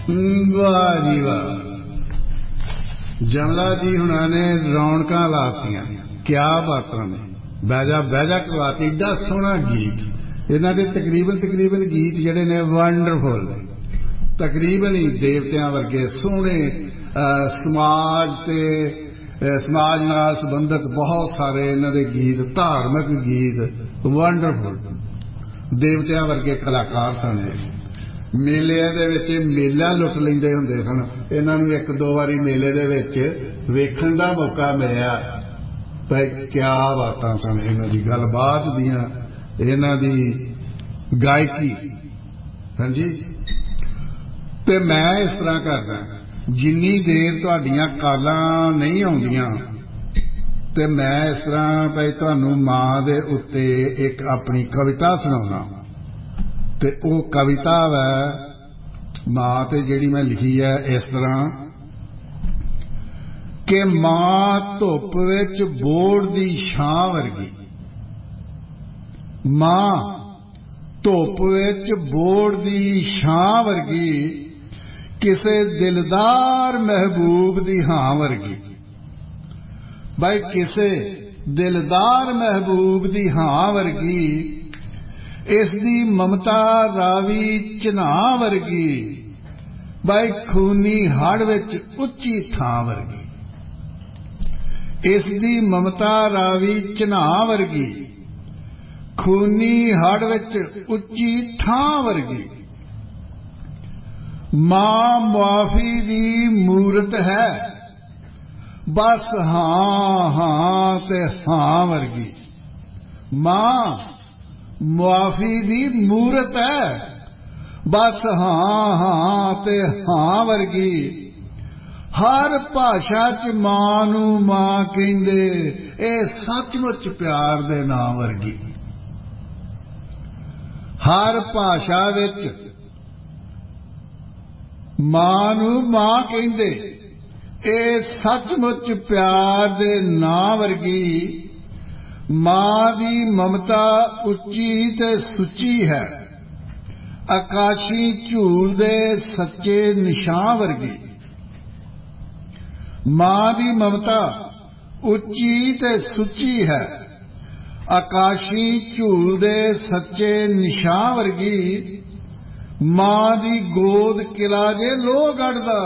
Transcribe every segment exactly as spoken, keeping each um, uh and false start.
वाह जी वाह। जमला जी हुणा ने रौनक लातियां, क्या बातां ने। बैजा बैजा करवाती, एडा सोहना गीत। इन्हां दे तकरीबन तकरीबन गीत जिहड़े ने वंडरफुल ने, तकरीबन ही देवतियां वर्गे सोहने। समाज ते समाज नाल संबंधित बहुत सारे इन्हां दे गीत, धार्मिक गीत वंडरफुल। देवतियां वर्गे कलाकार सन। मेले दे विच मेला लुट लैंदे हुंदे सन। इन्हां नूं एक दो वारी मेले दे विच वेखण दा मौका मिलिया। भाई क्या बातां सन इन्हां दी, गलबात दियां, इन्हां दी गायकी। हाँ जी। ते मैं इस तरह करदा, जिन्नी देर तुहाडीआं कालां नहीं आउंदियां ते मैं इस तरह भाई तुहानूं मां दे उत्ते एक अपनी कविता सुणाउणा। ते वो कविता वै मां ते जिहड़ी मैं लिखी है इस तरह कि मां धुप विच बोड़ दी छां वर्गी। मां धुप विच बोड़ दी छां वर्गी, किसे दिलदार महबूब दी हां वर्गी। भाई किसे दिलदार महबूब दी हां वर्गी, इसदी ममता रावी झनां वर्गी। भाई खूनी हड़ विच उच्ची थां वर्गी। इसदी ममता रावी झनां वर्गी, खूनी हड़ विच उच्ची थां वर्गी। मां मुआफी दी मूरत है, बस हां हां ते हां वर्गी। मां मुआफी दी मूरत है, बस हां हां ते हां वर्गी। हर भाषा च मां नूं मां कहिंदे, ए सचमुच प्यार दे नां वर्गी। हर भाषा विच मां नूं मां कहिंदे, ए सचमुच प्यार दे नां वर्गी। मां दी ममता उच्ची ते सुची है, आकाशी झूल दे सच्चे निशां वर्गी। मां दी ममता उच्ची ते सुची है, आकाशी झूल दे सच्चे निशां वर्गी। मां दी गोद किला जे लोह गढ़दा,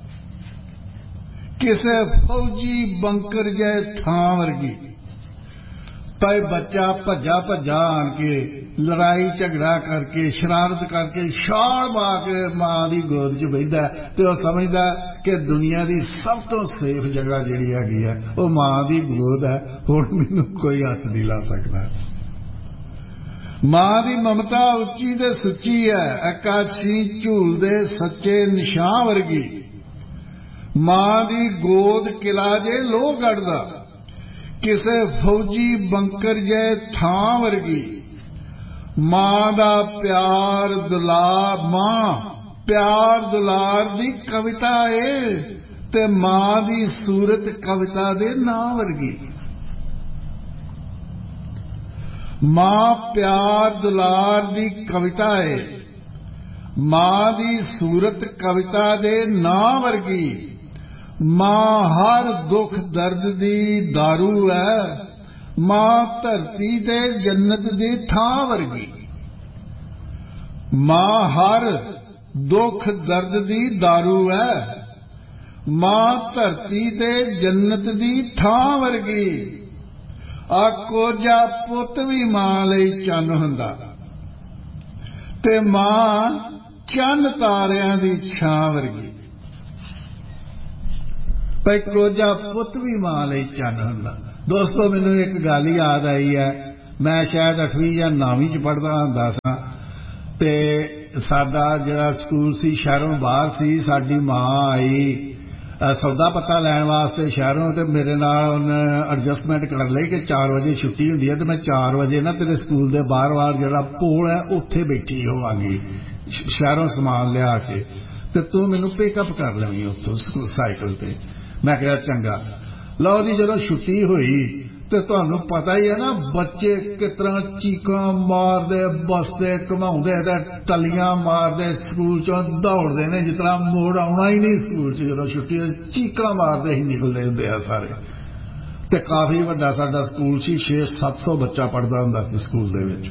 किसे फौजी बंकर जै थां वर्गी। भाई बच्चा भज्जा भज्जा आन के लड़ाई झगड़ा करके शरारत करके छाल मार के मां की गोद च बहिंदा ते वह समझदा कि दुनिया की सब तो सेफ जगह जिहड़ी हैगी है वह मां की गोद है। हुण मैनूं कोई हथ नहीं ला सकदा। मां की ममता उच्ची ते सुची है, आकाशी झूल दे सच्चे निशां वर्गी। मां की गोद किला जे लोह गढ़दा, किसे फौजी बंकर जै थां वर्गी। मां दा प्यार दुलार, मां प्यार दुलार दी कविता है, ते मां दी सूरत कविता दे नां वर्गी। मां प्यार दुलार दी कविता है, मां दी सूरत कविता दे नां वर्गी। मां हर दुख दर्द दी दारू है, मां धरती ते जन्नत दी थां वर्गी। मां हर दुख दर्द दी दारू है, मां धरती ते जन्नत दी थां वर्गी। आ कोजा पुत भी मां लई चन हुंदा, ते मां चन तारियां दी छां वर्गी। भाई कोजा पुत भी मां लई चन हुंदा। दोस्तों मैनूं एक गल याद आई है, मैं शायद अठवीं या नौवीं च पढ़दा हुंदा सां ते साडा जिहड़ा स्कूल सी शहरों बाहर सी। साडी मां आई सौदा पत्ता लैण वास्ते शहरों, ते मेरे नाल उन्हें एडजस्टमेंट कर लई कि चार बजे छुट्टी हुंदी है ते मैं चार बजे ना तेरे स्कूल दे बाहर बाहर जिहड़ा पोल है उत्थे बैठी होवांगी शहरों समान लिया के, ते तू मैनूं पिकअप कर लवीं उत्थों साइकिल ते। मैं कहा चंगा। लो जी जदों छुट्टी हुई ਤੇ ਤੁਹਾਨੂੰ ਪਤਾ ਹੀ ਹੈ ਨਾ ਬੱਚੇ ਕਿਸ ਤਰ੍ਹਾਂ ਚੀਕਾਂ ਮਾਰਦੇ ਬਸਦੇ ਘੁਮਾਉਂਦੇ ਤੇ ਟੱਲੀਆਂ ਮਾਰਦੇ ਸਕੂਲ ਚੋਂ ਦੌੜਦੇ ਨੇ ਜਿਸ ਤਰ੍ਹਾਂ ਮੋੜ ਆਉਣਾ ਹੀ ਨਹੀਂ ਸਕੂਲ 'ਚ ਜਦੋਂ ਛੁੱਟੀ ਚੀਕਾਂ ਮਾਰਦੇ ਹੀ ਨਿਕਲਦੇ ਹੁੰਦੇ ਆ ਸਾਰੇ। ਤੇ ਕਾਫੀ ਵੱਡਾ ਸਾਡਾ ਸਕੂਲ ਸੀ, ਛੇ ਸੱਤ ਸੌ ਬੱਚਾ ਪੜ੍ਹਦਾ ਹੁੰਦਾ ਸੀ ਸਕੂਲ ਦੇ ਵਿੱਚ।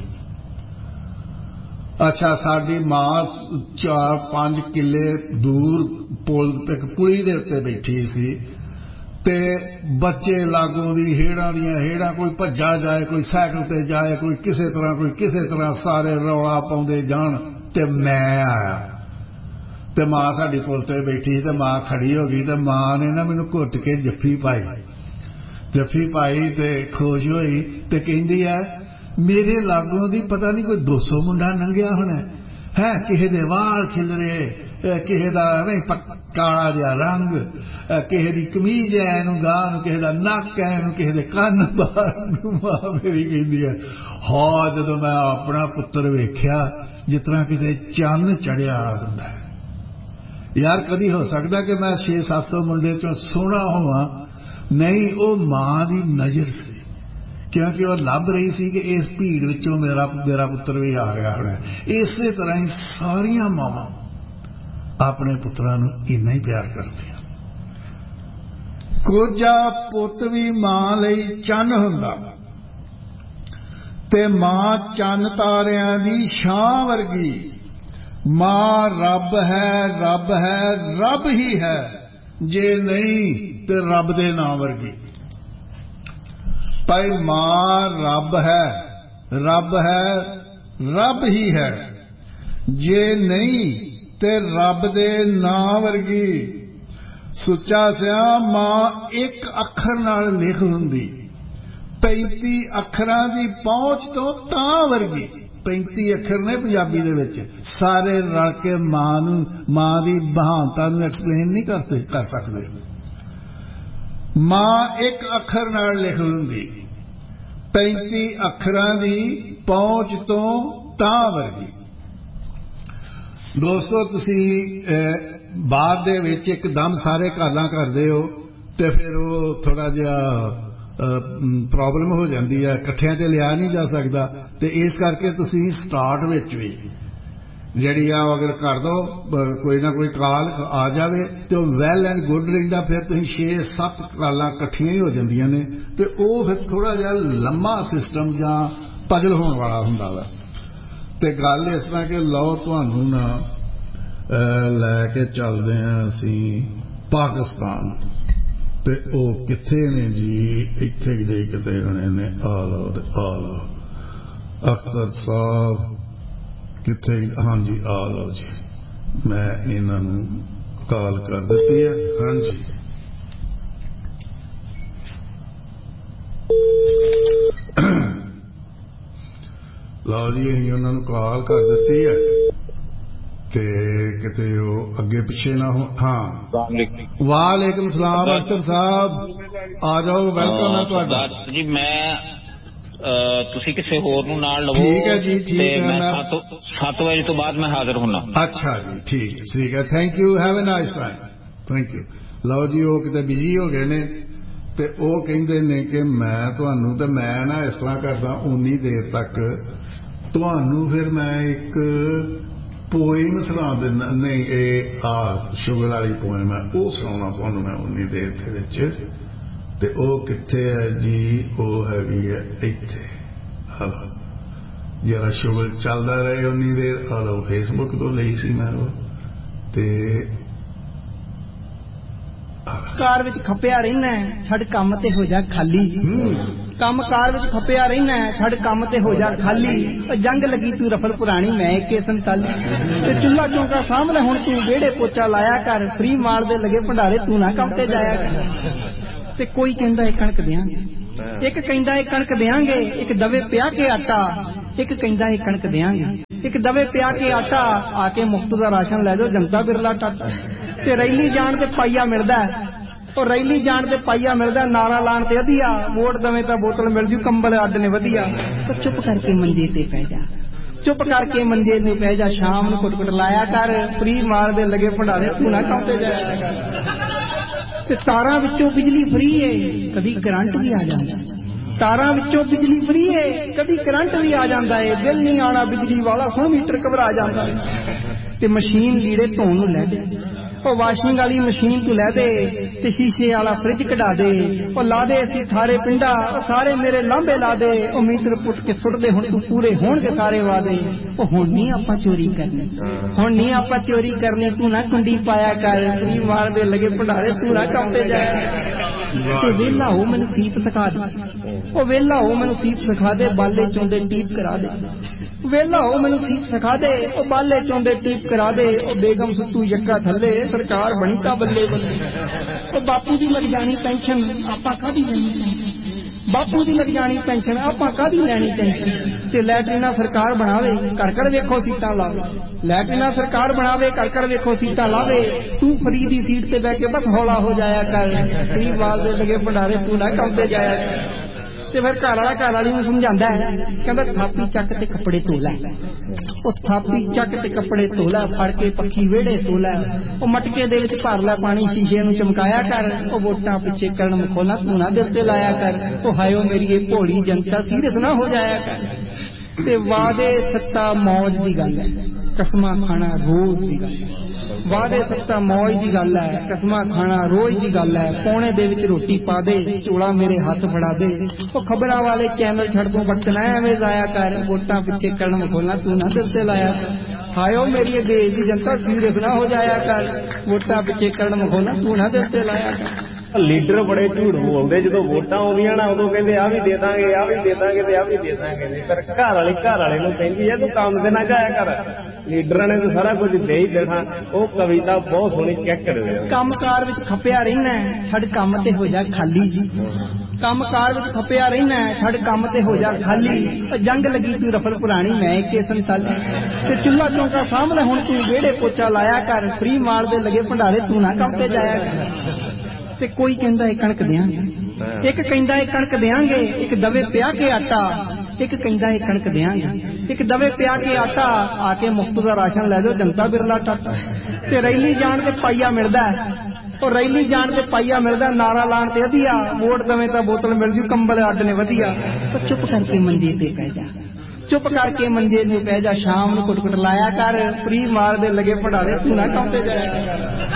ਅੱਛਾ, ਸਾਡੀ ਮਾਂ ਚਾਰ ਪੰਜ ਕਿੱਲੇ ਦੂਰ ਪੁਲ ਇੱਕ ਪੁਲੀ ਦੇ ਉੱਤੇ ਬੈਠੀ ਸੀ ਤੇ ਬੱਚੇ ਲਾਗੋਂ ਦੀ ਹੇੜਾਂ ਦੀਆਂ ਹੇੜਾਂ, ਕੋਈ ਭੱਜਾ ਜਾਏ, ਕੋਈ ਸਾਈਕਲ ਤੇ ਜਾਏ, ਕੋਈ ਕਿਸੇ ਤਰ੍ਹਾਂ ਕੋਈ ਕਿਸੇ ਤਰ੍ਹਾਂ, ਸਾਰੇ ਰੌਲਾ ਪਾਉਂਦੇ ਜਾਣ। ਤੇ ਮੈਂ ਆਇਆ ਤੇ ਮਾਂ ਸਾਡੀ ਪੁਲ ਤੇ ਬੈਠੀ ਤੇ ਮਾਂ ਖੜੀ ਹੋ ਗਈ ਤੇ ਮਾਂ ਨੇ ਨਾ ਮੈਨੂੰ ਘੁੱਟ ਕੇ ਜੱਫੀ ਪਾਈ। ਜੱਫੀ ਪਾਈ ਤੇ ਖੁਸ਼ ਹੋਈ ਤੇ ਕਹਿੰਦੀ ਹੈ ਮੇਰੇ ਲਾਗੋਂ ਦੀ ਪਤਾ ਨਹੀਂ ਕੋਈ ਦੋ ਸੌ ਮੁੰਡਾ ਲੰਘਿਆ ਹੋਣਾ ਹੈ, ਕਿਸੇ ਦੇ ਵਾਲ ਖਿਲਰੇ, ਕਿਸੇ ਦਾ ਨਹੀਂ ਕਾਲਾ ਜਿਹਾ ਰੰਗ, ਕਿਸੇ ਦੀ ਕਮੀਜ਼ ਹੈ ਇਹਨੂੰ ਗਾਹ ਨੂੰ, ਕਿਸੇ ਦਾ ਨੱਕ ਹੈ ਇਹਨੂੰ, ਕਿਸੇ ਦੇ ਕੰਨ ਬਾਹਰ ਨੂੰ। ਮਾਂ ਮੇਰੀ ਕਹਿੰਦੀ ਹੈ ਹਾਂ ਜਦੋਂ ਮੈਂ ਆਪਣਾ ਪੁੱਤਰ ਵੇਖਿਆ ਜਿਸ ਤਰ੍ਹਾਂ ਕਿਤੇ ਚੰਨ ਚੜਿਆ ਹੁੰਦਾ। ਯਾਰ ਕਦੀ ਹੋ ਸਕਦਾ ਕਿ ਮੈਂ ਛੇ ਸੱਤ ਸੌ ਮੁੰਡੇ ਚੋਂ ਸੋਹਣਾ ਹੋਵਾਂ? ਨਹੀਂ, ਉਹ ਮਾਂ ਦੀ ਨਜ਼ਰ ਸੀ, ਕਿਉਂਕਿ ਉਹ ਲੱਭ ਰਹੀ ਸੀ ਕਿ ਇਸ ਭੀੜ ਵਿੱਚੋਂ ਮੇਰਾ ਮੇਰਾ ਪੁੱਤਰ ਵੀ ਆ ਗਿਆ ਹੋਣਾ। ਇਸੇ ਤਰ੍ਹਾਂ ਹੀ ਸਾਰੀਆਂ ਮਾਵਾਂ ਆਪਣੇ ਪੁੱਤਰਾਂ ਨੂੰ ਇੰਨਾ ਹੀ ਪਿਆਰ ਕਰਦੀਆਂ। ਕੋਝਾ ਪੁੱਤ ਵੀ ਮਾਂ ਲਈ ਚੰਨ ਹੁੰਦਾ ਤੇ ਮਾਂ ਚੰਨ ਤਾਰਿਆਂ ਦੀ ਛਾਂ ਵਰਗੀ। ਮਾਂ ਰੱਬ ਹੈ, ਰੱਬ ਹੈ, ਰੱਬ ਹੀ ਹੈ, ਜੇ ਨਹੀਂ ਤੇ ਰੱਬ ਦੇ ਨਾਂ ਵਰਗੀ। ਭਾਈ ਮਾਂ ਰੱਬ ਹੈ, ਰੱਬ ਹੈ, ਰੱਬ ਹੀ ਹੈ, ਜੇ ਨਹੀਂ ਤੇ ਰੱਬ ਦੇ ਨਾਂ ਵਰਗੀ। ਸੁੱਚਾ ਸਿਆਂ ਮਾਂ ਇੱਕ ਅੱਖਰ ਨਾਲ ਲਿਖ ਹੁੰਦੀ, ਪੈਂਤੀ ਅੱਖਰਾਂ ਦੀ ਪਹੁੰਚ ਤੋਂ ਤਾਂ ਵਰਗੀ। ਪੈਂਤੀ ਅੱਖਰ ਨੇ ਪੰਜਾਬੀ ਦੇ ਵਿੱਚ, ਸਾਰੇ ਰਲ ਕੇ ਮਾਂ ਨੂੰ ਮਾਂ ਦੀ ਮਹਾਨਤਾ ਨੂੰ ਐਕਸਪਲੇਨ ਨਹੀਂ ਕਰਦੇ ਕਰ ਸਕਦੇ। ਮਾਂ ਇੱਕ ਅੱਖਰ ਨਾਲ ਲਿਖ ਹੁੰਦੀ, ਪੈਂਤੀ ਅੱਖਰਾਂ ਦੀ ਪਹੁੰਚ ਤੋਂ ਤਾਂ ਵਰਗੀ। ਦੋਸਤੋ ਤੁਸੀਂ ਬਾਅਦ ਦੇ ਵਿੱਚ ਇੱਕਦਮ ਸਾਰੇ ਘਾਲਾਂ ਕਰਦੇ ਹੋ ਤੇ ਫਿਰ ਉਹ ਥੋੜਾ ਜਿਹਾ ਪ੍ਰੋਬਲਮ ਹੋ ਜਾਂਦੀ ਹੈ, ਇਕੱਠਿਆਂ ਤੇ ਲਿਆ ਨਹੀਂ ਜਾ ਸਕਦਾ। ਤੇ ਇਸ ਕਰਕੇ ਤੁਸੀਂ ਸਟਾਰਟ ਵਿੱਚ ਵੀ ਜਿਹੜੀ ਆ ਅਗਰ ਕਰ ਦੋ ਕੋਈ ਨਾ ਕੋਈ ਕਾਲ ਆ ਜਾਵੇ ਤੇ ਉਹ ਵੈਲ ਐਂਡ ਗੁੱਡ ਰਹਿੰਦਾ। ਫਿਰ ਤੁਸੀਂ ਛੇ ਸੱਤ ਕਾਲਾਂ ਇਕੱਠੀਆਂ ਹੀ ਹੋ ਜਾਂਦੀਆਂ ਨੇ ਤੇ ਉਹ ਫਿਰ ਥੋੜਾ ਜਿਹਾ ਲੰਮਾ ਸਿਸਟਮ ਜਾਂ ਪਜ਼ਲ ਹੋਣ ਵਾਲਾ ਹੁੰਦਾ ਵਾ। ਤੇ ਗੱਲ ਇਸ ਤਰ੍ਹਾਂ ਕਿ ਲਓ ਤੁਹਾਨੂੰ ਨਾ ਲੈ ਕੇ ਚੱਲਦੇ ਹਾਂ ਅਸੀਂ ਪਾਕਿਸਤਾਨ। ਤੇ ਉਹ ਕਿੱਥੇ ਨੇ ਜੀ? ਇੱਥੇ ਜੇ ਕਿਤੇ ਹੋਣੇ ਨੇ। ਆ ਲਓ ਤੇ ਆ ਲਓ ਅਖਤਰ ਸਾਹਿਬ ਕਿੱਥੇ? ਹਾਂਜੀ ਆ ਲਓ ਜੀ, ਮੈਂ ਇਹਨਾਂ ਨੂੰ ਕਾਲ ਕਰ ਦਿੱਤੀ ਹੈ। ਹਾਂਜੀ ਲਓ ਜੀ, ਅਸੀਂ ਉਹਨਾਂ ਨੂੰ ਕਾਲ ਕਰ ਦਿੱਤੀ ਹੈ ਤੇ ਕਿਤੇ ਉਹ ਅੱਗੇ ਪਿੱਛੇ ਨਾ ਹੋ। ਹਾਂ, ਵਾਲੇਕੁਮ ਸਲਾਮ ਅਖਤਰ ਸਾਹਿਬ, ਆ ਜਾਓ, ਵੈਲਕਮ ਹੈ ਤੁਹਾਡਾ ਜੀ। ਮੈਂ ਤੁਸੀਂ ਕਿਸੇ ਹੋਰ ਨੂੰ ਨਾਲ ਲਵੋ। ਠੀਕ ਹੈ ਜੀ, ਠੀਕ ਹੈ। ਮੈਂ ਸੱਤ ਵਜੇ ਤੋਂ ਬਾਅਦ ਮੈਂ ਹਾਜ਼ਰ ਹੋਣਾ। ਅੱਛਾ ਜੀ, ਠੀਕ ਠੀਕ ਹੈ, thank you, have a nice time, thank you. ਲਓ ਜੀ, ਉਹ ਕਿਤੇ ਬਿਜੀ ਹੋ ਗਏ ਨੇ ਤੇ ਉਹ ਕਹਿੰਦੇ ਨੇ ਕਿ ਮੈਂ ਤੁਹਾਨੂੰ, ਤੇ ਮੈਂ ਨਾ ਇਸ ਤਰ੍ਹਾਂ ਕਰਦਾ ਉਨੀ ਦੇਰ ਤੱਕ ਤੁਹਾਨੂੰ ਫਿਰ ਮੈਂ ਇੱਕ ਪੋਇਮ ਸੁਣਾ ਦਿੰਦਾ। ਨਹੀਂ, ਇਹ ਆ ਸ਼ੁਗਰ ਵਾਲੀ ਪੋਇਮ ਹੈ, ਉਹ ਸੁਣਾਉਣਾ ਤੁਹਾਨੂੰ ਮੈਂ ਉਨੀ ਦੇਰ ਦੇ ਵਿੱਚ। ਤੇ ਉਹ ਕਿੱਥੇ ਹੈ ਜੀ? ਉਹ ਹੈਗੀ ਹੈ ਇੱਥੇ। ਹਲੋ ਜਰਾ ਸ਼ੁਗਰ ਚੱਲਦਾ ਰਹੇ ਉਨੀ ਦੇਰ। ਹਲੋ ਫੇਸਬੁੱਕ ਤੋਂ ਲਈ ਸੀ ਮੈਂ ਉਹ। ਤੇ ਕਾਰ ਵਿੱਚ ਖੱਪਿਆ ਰਹਿਣਾ, ਛੱਡ ਕੰਮ ਤੇ ਹੋ ਜਾ ਖਾਲੀ। ਕੰਮ ਕਾਰ ਵਿੱਚ ਖੱਪਿਆ ਰਹਿਣਾ, ਛੱਡ ਕੰਮ ਤੇ ਹੋ ਜਾ ਖਾਲੀ। ਜੰਗ ਲੱਗੀ ਤੂੰ ਰਫਲ ਪੁਰਾਣੀ, ਮੈਂ ਇੱਕੇ ਸੰਤਾਲੀ। ਤੇ ਚੁੱਲਾ ਚੌਂਕਾ ਸਾਹਮਣੇ ਹੁਣ ਤੂੰ ਵਿਹੜੇ ਪੋਚਾ ਲਾਇਆ ਕਰ। ਫਰੀ ਮਾਲ ਦੇ ਲੱਗੇ ਭੰਡਾਰੇ, ਤੂੰ ਨਾ ਕੰਮ ਤੇ ਜਾਇਆ ਕਰ। ਤੇ ਕੋਈ ਕਹਿੰਦਾ ਇਹ ਕਣਕ ਦਿਆਂਗੇ, ਇੱਕ ਕਹਿੰਦਾ ਇਹ ਕਣਕ ਦਿਆਂਗੇ। ਇੱਕ ਦਵੇ ਪਿਆ ਕੇ ਆਟਾ, ਇੱਕ ਕਹਿੰਦਾ ਇਹ ਕਣਕ ਦਿਆਂਗੇ। ਇੱਕ ਦਵੇ ਪਿਆ ਕੇ ਆਟਾ, ਆ ਕੇ ਮੁਫਤ ਦਾ ਰਾਸ਼ਨ ਲੈ ਜਾਓ, ਜਨਤਾ ਬਿਰਲਾ ਟਾਟਾ। ਤੇ ਰੈਲੀ ਜਾਣ ਤੇ ਪਾਈਆ ਮਿਲਦਾ, ਉਹ ਰੈਲੀ ਜਾਣ ਤੇ ਪਾਈਆ ਮਿਲਦਾ। ਨਾਰਾ ਲਾਣ ਤੇ ਅਧੀਆ, ਵੋਟ ਦਵੇਂ ਤਾਂ ਬੋਤਲ ਮਿਲ ਜੂ, ਕੰਬਲ ਅੱਡ ਨੇ ਵਧੀਆ। ਤਾਂ ਚੁੱਪ ਕਰਕੇ ਮੰਜੇ ਤੇ ਪੈ ਜਾ, ਚੁੱਪ ਕਰਕੇ ਮੰਜੇ ਤੇ ਪੈ ਜਾ। ਸ਼ਾਮ ਨੂੰ ਕੁੱਟ-ਕੁੱਟ ਲਾਇਆ ਕਰ, ਫਰੀ ਮਾਲ ਦੇ ਲੱਗੇ ਭੰਡਾਰੇ, ਤੂੰ ਨਾ ਕੰਮ ਤੇ ਜਾਇਆ ਕਰ। ਤੇ ਤਾਰਾਂ ਵਿੱਚੋਂ ਬਿਜਲੀ ਫਰੀ ਏ, ਕਦੀ ਕਰੰਟ ਵੀ ਆ ਜਾਂਦਾ। ਤਾਰਾਂ ਵਿੱਚੋਂ ਬਿਜਲੀ ਫਰੀ ਏ, ਕਦੀ ਕਰੰਟ ਵੀ ਆ ਜਾਂਦਾ ਏ, ਬਿੱਲ ਨਹੀਂ ਆਉਣਾ ਬਿਜਲੀ ਵਾਲਾ, ਸੋ ਮੀਟਰ ਘਬਰਾ ਜਾਂਦਾ ਏ। ਤੇ ਮਸ਼ੀਨ ਲੀੜੇ ਧੋਣ ਨੂੰ ਲੈ ਦੇ, ਉਹ ਵਾਸ਼ਿੰਗ ਵਾਲੀ ਮਸ਼ੀਨ ਤੂੰ ਲੈ ਦੇ, ਤੇ ਸ਼ੀਸ਼ੇ ਵਾਲਾ ਫਰਿੱਜ ਕਢਾ ਦੇ, ਉਹ ਲਾ ਦੇ ਅਸੀਂ ਥਾਰੇ ਪਿੰਡਾ, ਉਹ ਸਾਰੇ ਮੇਰੇ ਲਾਂਬੇ ਲਾ ਦੇ, ਉਹ ਮੀਟਰ ਪੁੱਟ ਕੇ ਸੁੱਟ ਦੇ, ਹੁਣ ਤੂੰ ਪੂਰੇ ਹੋਣਗੇ ਸਾਰੇ ਵਾਦੇ। ਉਹ ਹੁਣ ਨਹੀਂ ਆਪਾਂ ਚੋਰੀ ਕਰਨੀ, ਹੁਣ ਨਹੀਂ ਆਪਾਂ ਚੋਰੀ ਕਰਨੀ, ਤੂੰ ਨਾ ਕੁੰਡੀ ਪਾਇਆ ਕਰ, ਤੂੰ ਮਾਰ ਦੇ ਲਗੇ ਭੰਡਾਰੇ, ਤੂੰ ਨਾ ਕੰਮ ਤੇ ਜਾਇਆ। ਤੇ ਵੇਲਾ ਹੋ ਮੈਨੂੰ ਸੀਪ ਸਿਖਾ ਦੇ, ਉਹ ਵੇਲਾ ਹੋ ਮੈਨੂੰ ਸੀਪ ਸਿਖਾ ਦੇ, ਬਾਲੇ ਚੋਂਦੇ ਟੀਪ ਕਰਾ ਦੇ, ਵੇਲਾ ਹੋ ਮੈਨੂੰ ਸੀਪ ਸਿਖਾ ਦੇ, ਉਹ ਬਾਲੇ ਚੋਂਦੇ ਟੀਪ ਕਰਾ ਦੇ, ਉਹ ਬੇਗਮ ਸੁੱਤੂ ਯੱਕਾ ਥੱਲੇ, ਸਰਕਾਰ ਬਣੀ ਤਾਂ ਬੱਲੇ ਬੱਲੇ। ਉਹ ਬਾਪੂ ਦੀ ਲੱਗ ਜਾਣੀ ਪੈਨਸ਼ਨ, ਆਪਾਂ ਕਾਹਦੀ ਲੈਣੀ ਪੈਨਸ਼ਨ, ਬਾਪੂ ਦੀ ਲੱਗ ਜਾਣੀ ਪੈਨਸ਼ਨ, ਆਪਾਂ ਕਾਹਦੀ ਲੈਣੀ ਟੈਨਸ਼ਨ। ਤੇ ਲੈਟਰੀਨਾ ਸਰਕਾਰ ਬਣਾਵੇ, ਘਰ ਘਰ ਵੇਖੋ ਸੀਟਾਂ ਲਾਵੇ, ਲੈਟਰੀਨਾ ਸਰਕਾਰ ਬਣਾਵੇ, ਘਰ ਘਰ ਵੇਖੋ ਸੀਟਾਂ ਲਾਵੇ, ਤੂੰ ਫਰੀ ਦੀ ਸੀਟ ਤੇ ਬਹਿ ਕੇ ਬਸ ਹੌਲਾ ਹੋ ਜਾਇਆ ਕਰ, ਫਰੀ ਵਾਲ ਦੇ ਲਗੇ ਭੰਡਾਰੇ, ਤੂੰ ਨਾ ਕੰਮ ਤੇ ਜਾਇਆ ਕਰ। ਤੇ ਫਿਰ ਘਰ ਵਾਲਾ ਘਰ ਵਾਲੀ ਨੂੰ ਸਮਝਾਉਂਦਾ ਹੈ, ਕਹਿੰਦਾ ਥਾਪੀ ਚੱਕ ਤੇ ਕੱਪੜੇ ਧੋ ਲੈ, ਉਹ ਥਾਪੀ ਚੱਕ ਤੇ ਕੱਪੜੇ ਧੋ ਲੈ, ਫੜ ਕੇ ਪੱਖੀ ਵਿਹੜੇ ਸੋ ਲੈ, ਉਹ ਮਟਕੇ ਦੇ ਵਿੱਚ ਭਰ ਲੈ ਪਾਣੀ, ਸ਼ੀਸ਼ੇ ਨੂੰ ਚਮਕਾਇਆ ਕਰ, ਉਹ ਵੋਟਾਂ ਪਿੱਛੇ ਕਰਨ ਮਖੌਲਾ ਤੂੰ ਨਾ ਦਿਲ ਤੇ ਲਾਇਆ ਕਰ, ਉਹ ਹਾਇਓ ਮੇਰੀ ਇਹ ਭੋਲੀ ਜਨਤਾ ਸੀਰੀਅਸ ਨਾ ਹੋ ਜਾਇਆ ਕਰ। ਤੇ ਵਾਦੇ ਸੱਤਾ ਮੌਜ ਦੀ ਗੱਲ ਹੈ, ਕਸਮਾਂ ਖਾਣਾ ਰੋਜ਼ ਦੀ ਗੱਲ ਹੈ, ਵਾਦੇ ਸੱਤਾ ਮੌਜ ਦੀ ਗੱਲ ਹੈ, ਕਸਮਾਂ ਖਾਣਾ ਰੋਜ਼ ਦੀ ਗੱਲ ਹੈ, ਪੌਣੇ ਦੇ ਵਿੱਚ ਰੋਟੀ ਪਾ ਦੇ, ਝੋਲਾ ਮੇਰੇ ਹੱਥ ਫੜਾ ਦੇ, ਉਹ ਖਬਰਾਂ ਵਾਲੇ ਚੈਨਲ ਛੱਡ ਤੂੰ ਬਖਸ਼ਣਾ ਐਵੇਂ ਜ਼ਾਇਆ ਕਰ, ਵੋਟਾਂ ਪਿੱਛੇ ਕਰਨ ਮਖੌਲਾ ਤੂੰ ਨਾ ਦਿਲ ਤੇ ਲਾਇਆ ਕਰ। ਹਾਇਓ ਮੇਰੀ ਦੇਸ਼ ਦੀ ਜਨਤਾ ਸੀਰੀਅਸ ਨਾ ਹੋ ਜਾਇਆ ਕਰ, ਵੋਟਾਂ ਪਿੱਛੇ ਕਰਨ ਮਖੌਲਾ ਤੂੰ ਨਾ ਦਿਲ ਤੇ ਲਾਇਆ ਕਰ। ਲੀਡਰ ਬੜੇ ਝੂਠ ਬੋਲਦੇ, ਜਦੋਂ ਵੋਟਾਂ ਆਉਂਦੀਆਂ ਨਾ ਉਦੋਂ ਕਹਿੰਦੇ ਆਹ ਵੀ ਦੇ ਦਾਂਗੇ, ਆਹ ਵੀ ਦੇ ਦਾਂਗੇ ਤੇ ਆਹ ਵੀ ਦੇ ਦਾਂਗੇ, ਪਰ ਘਰ ਵਾਲੀ ਘਰ ਵਾਲੇ ਨੂੰ ਕਹਿੰਦੀ ਹੈ ਤੂੰ ਕੰਮ ਤੇ ਨਾ ਜਾਇਆ ਕਰ, ਲੀਡਰਾਂ ਨੇ ਤਾਂ ਸਾਰਾ ਕੁਝ ਦੇ ਹੀ ਦੇਣਾ। ਉਹ ਕਵਿਤਾ ਬਹੁਤ ਸੋਹਣੀ ਚੈੱਕ ਕਰਦੇ, ਕੰਮਕਾਰ ਵਿੱਚ ਖੱਪਿਆ ਰਹਿਣਾ, ਛੱਡ ਕੰਮ ਤੇ ਹੋ ਜਾ ਖਾਲੀ ਜੀ, ਕੰਮਕਾਰ ਵਿੱਚ ਖੱਪਿਆ ਰਹਿਣਾ, ਛੱਡ ਕੰਮ ਤੇ ਹੋ ਜਾ ਖਾਲੀ, ਜੰਗ ਲੱਗੀ ਤੂੰ ਰਫਲ ਪੁਰਾਣੀ ਮੈਂ ਇੱਕੇ ਸੰਤਾਲੀ, ਤੇ ਚੁੱਲ੍ਹਾ ਚੌਂਕਾ ਸਾਹਮਣੇ ਹੁਣ ਤੂੰ ਵਿਹੜੇ ਪੋਚਾ ਲਾਇਆ ਕਰ, ਫਰੀ ਮਾਰ ਦੇ ਲਗੇ ਭੰਡਾਰੇ ਤੂੰ ਨਾ ਕੰਮ ਤੇ ਜਾਇਆ ਕਰ। ਤੇ ਕੋਈ ਕਹਿੰਦਾ ਇਹ ਕਣਕ ਦਿਆਂਗੇ, ਇੱਕ ਕਹਿੰਦਾ ਇਹ ਕਣਕ ਦਿਆਂਗੇ, ਇੱਕ ਦਵੇ ਪਿਆ ਕੇ ਆਟਾ, ਇੱਕ ਕਹਿੰਦਾ ਇਹ ਕਣਕ ਦਿਆਂਗੇ, ਇੱਕ ਦਵੇ ਪਿਆ ਕੇ ਆਟਾ, ਆ ਕੇ ਮੁਫਤ ਦਾ ਰਾਸ਼ਨ ਲੈ ਜਾਓ ਜਨਤਾ ਬਿਰਲਾ ਟਾਟਾ। ਤੇ ਰੈਲੀ ਜਾਣ ਤੇ ਪਾਈਆ ਮਿਲਦਾ, ਉਹ ਰੈਲੀ ਜਾਣ ਤੇ ਪਾਈਆ ਮਿਲਦਾ, ਨਾਰਾ ਲਾਣ ਤੇ ਵਧੀਆ, ਵੋਟ ਦਵੇਂ ਤਾਂ ਬੋਤਲ ਮਿਲ ਜੂ, ਕੰਬਲ ਅੱਡ ਨੇ ਵਧੀਆ। ਉਹ ਚੁੱਪ ਕਰਕੇ ਮੰਜੇ ਤੇ ਪੈ ਜਾ, ਚੁੱਪ ਕਰਕੇ ਮੰਜੇ ਤੇ ਪੈ ਜਾ, ਸ਼ਾਮ ਨੂੰ ਕੁੱਟ ਕੁੱਟ ਲਾਇਆ ਕਰ, ਫਰੀ ਮਾਰ ਦੇ ਲਗੇ ਭੰਡਾਰੇ ਤੂੰ ਨਾ ਕੰਮ ਤੇ ਜਾਇਆ ਕਰ।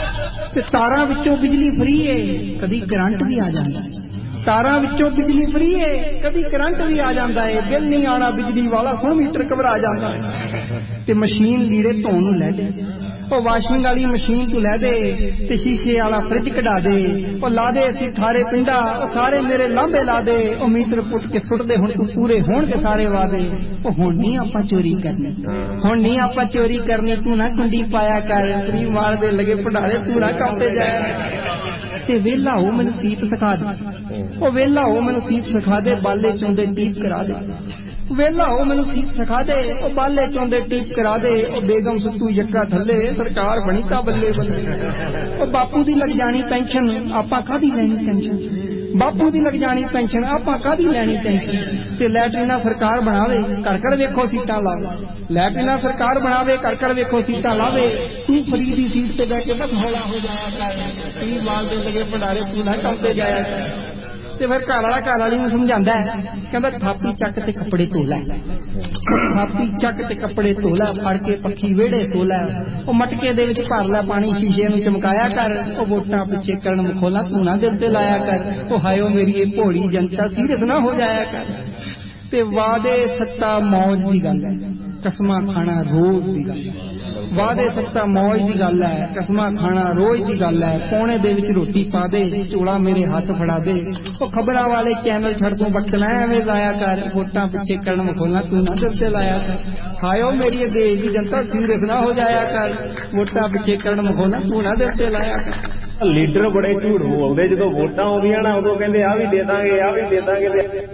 ਤੇ ਤਾਰਾਂ ਵਿੱਚੋਂ ਬਿਜਲੀ ਫਰੀ ਏ, ਕਦੀ ਕਰੰਟ ਵੀ ਆ ਜਾਂਦਾ, ਤਾਰਾਂ ਵਿੱਚੋਂ ਬਿਜਲੀ ਫਰੀ ਏ, ਕਦੀ ਕਰੰਟ ਵੀ ਆ ਜਾਂਦਾ ਏ, ਬਿੱਲ ਨਹੀਂ ਆਉਣਾ ਬਿਜਲੀ ਵਾਲਾ, ਸੋ ਮੀਟਰ ਘਬਰਾ ਜਾਂਦਾ ਏ। ਤੇ ਮਸ਼ੀਨ ਲੀੜੇ ਧੋਣ ਨੂੰ ਲੈ ਦੇ, ਉਹ ਵਾਸ਼ਿੰਗ ਵਾਲੀ ਮਸ਼ੀਨ ਤੂੰ ਲੈ ਦੇ, ਤੇ ਸ਼ੀਸ਼ੇ ਵਾਲਾ ਫਰਿੱਜ ਕਢਾ ਦੇ, ਉਹ ਲਾ ਦੇ ਅਸੀਂ ਥਾਰੇ ਪਿੰਡਾ, ਉਹ ਸਾਰੇ ਮੇਰੇ ਲਾਂਬੇ ਲਾ ਦੇ, ਉਹ ਮੀਟਰ ਪੁੱਟ ਕੇ ਸੁੱਟ ਦੇ, ਹੁਣ ਤੂੰ ਪੂਰੇ ਹੋਣਗੇ ਸਾਰੇ ਵਾਦੇ। ਉਹ ਹੁਣ ਨਹੀਂ ਆਪਾਂ ਚੋਰੀ ਕਰਨੀ, ਹੁਣ ਨਹੀਂ ਆਪਾਂ ਚੋਰੀ ਕਰਨੀ, ਤੂੰ ਨਾ ਕੁੰਡੀ ਪਾਇਆ ਕਰ, ਫਰੀ ਮਾਰ ਦੇ ਲਗੇ ਭੰਡਾਰੇ ਤੂੰ ਨਾ ਕੰਮ ਤੇ ਜਾਇਆ। ਤੇ ਵੇਲਾ ਹੋ ਮੈਨੂੰ ਸੀਪ ਸਿਖਾ ਦੇ, ਉਹ ਵੇਲਾ ਹੋ ਮੈਨੂੰ ਸੀਪ ਸਿਖਾ ਦੇ, ਬਾਲੇ ਚੋਂਦੇ ਟੀਪ ਕਰਾ ਦੇ, ਵੇਲਾ ਹੋ ਮੈਨੂੰ ਸੀਪ ਸਿਖਾ ਦੇ, ਉਹ ਬਾਲੇ ਚੋਂਦੇ ਟੀਪ ਕਰਾ ਦੇ, ਉਹ ਬੇਗਮ ਸੁੱਤੂ ਯੱਕਾ ਥੱਲੇ, ਸਰਕਾਰ ਬਣੀ ਤਾਂ ਬੱਲੇ ਬੱਲੇ। ਉਹ ਬਾਪੂ ਦੀ ਲੱਗ ਜਾਣੀ ਪੈਨਸ਼ਨ, ਆਪਾਂ ਕਾਹਦੀ ਲੈਣੀ ਟੈਨਸ਼ਨ, ਬਾਪੂ ਦੀ ਲੱਗ ਜਾਣੀ ਪੈਨਸ਼ਨ, ਆਪਾਂ ਕਾਹਦੀ ਲੈਣੀ ਟੈਨਸ਼ਨ। ਤੇ ਲੈਟਰੀਨਾ ਸਰਕਾਰ ਬਣਾਵੇ, ਘਰ ਘਰ ਵੇਖੋ ਸੀਟਾਂ ਲਾਵੇ, ਲੈਟਰੀਨਾ ਸਰਕਾਰ ਬਣਾਵੇ, ਘਰ ਘਰ ਵੇਖੋ ਸੀਟਾਂ ਲਾਵੇ, ਤੂੰ ਫਰੀ ਦੀ ਸੀਟ ਤੇ ਬਹਿ ਕੇ ਬਸ ਹੌਲਾ ਹੋ ਜਾਇਆ ਕਰ, ਤੀਹ ਵਾਲ ਦੇ ਲਗੇ ਭੰਡਾਰੇ ਤੂੰ ਨਾ ਕੰਮ ਤੇ ਜਾਇਆ ਕਰ। ਤੇ ਫਿਰ ਘਰ ਵਾਲਾ ਘਰ ਵਾਲੀ ਨੂੰ ਸਮਝਾਉਂਦਾ ਹੈ, ਕਹਿੰਦਾ ਥਾਪੀ ਚੱਕ ਤੇ ਕੱਪੜੇ ਧੋ ਲੈ, ਥਾਪੀ ਚੱਕ ਤੇ ਕੱਪੜੇ ਧੋ ਲੈ, ਫੜ ਕੇ ਪੱਖੀ ਵਿਹੜੇ ਸੋ ਲੈ, ਉਹ ਮਟਕੇ ਦੇ ਵਿੱਚ ਭਰ ਲੈ ਪਾਣੀ, ਸ਼ੀਸ਼ੇ ਨੂੰ ਚਮਕਾਇਆ ਕਰ, ਉਹ ਵੋਟਾਂ ਪਿੱਛੇ ਕਰਨ ਮਖੌਲਾ ਤੂੰ ਨਾ ਦਿਲ ਤੇ ਲਾਇਆ ਕਰ, ਉਹ ਹਾਇਓ ਮੇਰੀ ਇਹ ਭੋਲੀ ਜਨਤਾ ਸੀਰੀਅਸ ਨਾ ਹੋ ਜਾਇਆ ਕਰ। ਤੇ ਵਾਦੇ ਸੱਤਾ ਮੌਜ ਦੀ ਗੱਲ ਹੈ, ਕਸਮਾਂ ਖਾਣਾ ਰੋਜ਼ ਦੀ ਗੱਲ ਹੈ, ਵਾਦੇ ਸੱਤਾ ਮੌਜ ਦੀ ਗੱਲ ਹੈ, ਕਸਮਾਂ ਖਾਣਾ ਰੋਜ਼ ਦੀ ਗੱਲ ਹੈ, ਪੌਣੇ ਦੇ ਵਿੱਚ ਰੋਟੀ ਪਾ ਦੇ, ਝੋਲਾ ਮੇਰੇ ਹੱਥ ਫੜਾ ਦੇ, ਉਹ ਖਬਰਾਂ ਵਾਲੇ ਚੈਨਲ ਛੱਡ ਤੂੰ ਬਖਸ਼ਣਾ ਐਵੇਂ ਜ਼ਾਇਆ ਕਰ, ਵੋਟਾਂ ਪਿੱਛੇ ਕਰਨ ਮਖੌਲਾ ਤੂੰ ਨਾ ਦਿਲ ਤੇ ਲਾਇਆ ਕਰ। ਹਾਇਓ ਮੇਰੀ ਦੇਸ਼ ਦੀ ਜਨਤਾ ਸੀਰੀਅਸ ਨਾ ਹੋ ਜਾਇਆ ਕਰ, ਵੋਟਾਂ ਪਿੱਛੇ ਕਰਨ ਮਖੌਲਾ ਤੂੰ ਨਾ ਦਿਲ ਤੇ ਲਾਇਆ ਕਰ। ਲੀਡਰ ਬੜੇ ਝੂਠ ਬੋਲਦੇ, ਜਦੋਂ ਵੋਟਾਂ ਆਉਂਦੀਆਂ ਨਾ ਉਦੋਂ ਕਹਿੰਦੇ ਆਹ ਵੀ ਦੇ ਦਾਂਗੇ, ਆਹ ਵੀ ਦੇ ਦਾਂਗੇ।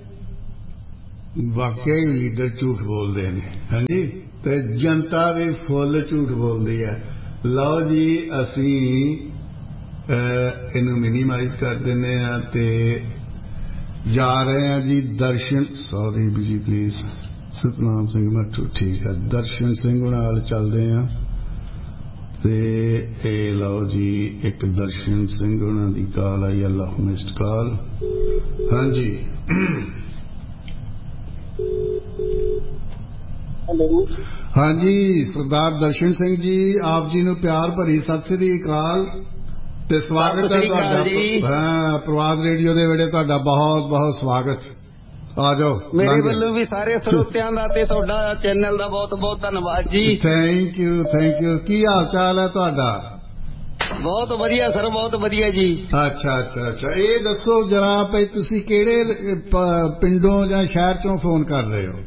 ਵਾਕਿਆ ਹੀ ਲੀਡਰ ਝੂਠ ਬੋਲਦੇ ਨੇ, ਹਾਂਜੀ, ਤੇ ਜਨਤਾ ਵੀ ਫੁੱਲ ਝੂਠ ਬੋਲਦੀ ਹੈ। ਲਓ ਜੀ ਅਸੀਂ ਇਹਨੂੰ ਮਿਨੀਮਾਈਜ਼ ਕਰ ਦਿੰਦੇ ਹਾਂ ਤੇ ਜਾ ਰਹੇ ਹਾਂ ਜੀ ਦਰਸ਼ਨ, ਸੌਰੀ ਜੀ ਪਲੀਜ਼, ਸਤਨਾਮ ਸਿੰਘ ਮੱਠੂ, ਠੀਕ ਹੈ, ਦਰਸ਼ਨ ਸਿੰਘ ਨਾਲ ਚੱਲਦੇ ਹਾਂ। ਤੇ ਇਹ ਲਓ ਜੀ ਇੱਕ ਦਰਸ਼ਨ ਸਿੰਘ ਉਹਨਾਂ ਦੀ ਕਾਲ ਆਈ, ਅੱਲਾਹ ਮਿਸਡ ਕਾਲ, ਹਾਂਜੀ। ਹਾਂਜੀ ਸਰਦਾਰ ਦਰਸ਼ਨ ਸਿੰਘ ਜੀ, ਆਪ ਜੀ ਨੂੰ ਪਿਆਰ ਭਰੀ ਸਤਿ ਸ੍ਰੀ ਅਕਾਲ ਤੇ ਸਵਾਗਤ ਹੈ ਤੁਹਾਡਾ। ਹਾਂ, ਪ੍ਰਵਾਦ ਰੇਡੀਓ ਦੇ ਵੇਲੇ ਤੁਹਾਡਾ ਬਹੁਤ ਬਹੁਤ ਸਵਾਗਤ। ਆ ਜਾਓ। ਮੇਰੇ ਵੱਲੋਂ ਵੀ ਸਾਰੇ ਸਰੋਤਿਆਂ ਦਾ ਤੇ ਤੁਹਾਡਾ ਚੈਨਲ ਦਾ ਬਹੁਤ ਬਹੁਤ ਧੰਨਵਾਦ ਜੀ। Thank you thank you. ਕੀ ਹਾਲ ਚਾਲ ਹੈ ਤੁਹਾਡਾ? ਬਹੁਤ ਵਧੀਆ ਸਰ, ਬਹੁਤ ਵਧੀਆ ਜੀ। ਅੱਛਾ ਅੱਛਾ ਅੱਛਾ। ਇਹ ਦੱਸੋ ਜਰਾ ਭਈ ਤੁਸੀਂ ਕਿਹੜੇ ਪਿੰਡੋਂ ਜਾਂ ਸ਼ਹਿਰ ਚੋਂ ਫੋਨ ਕਰ ਰਹੇ ਹੋ?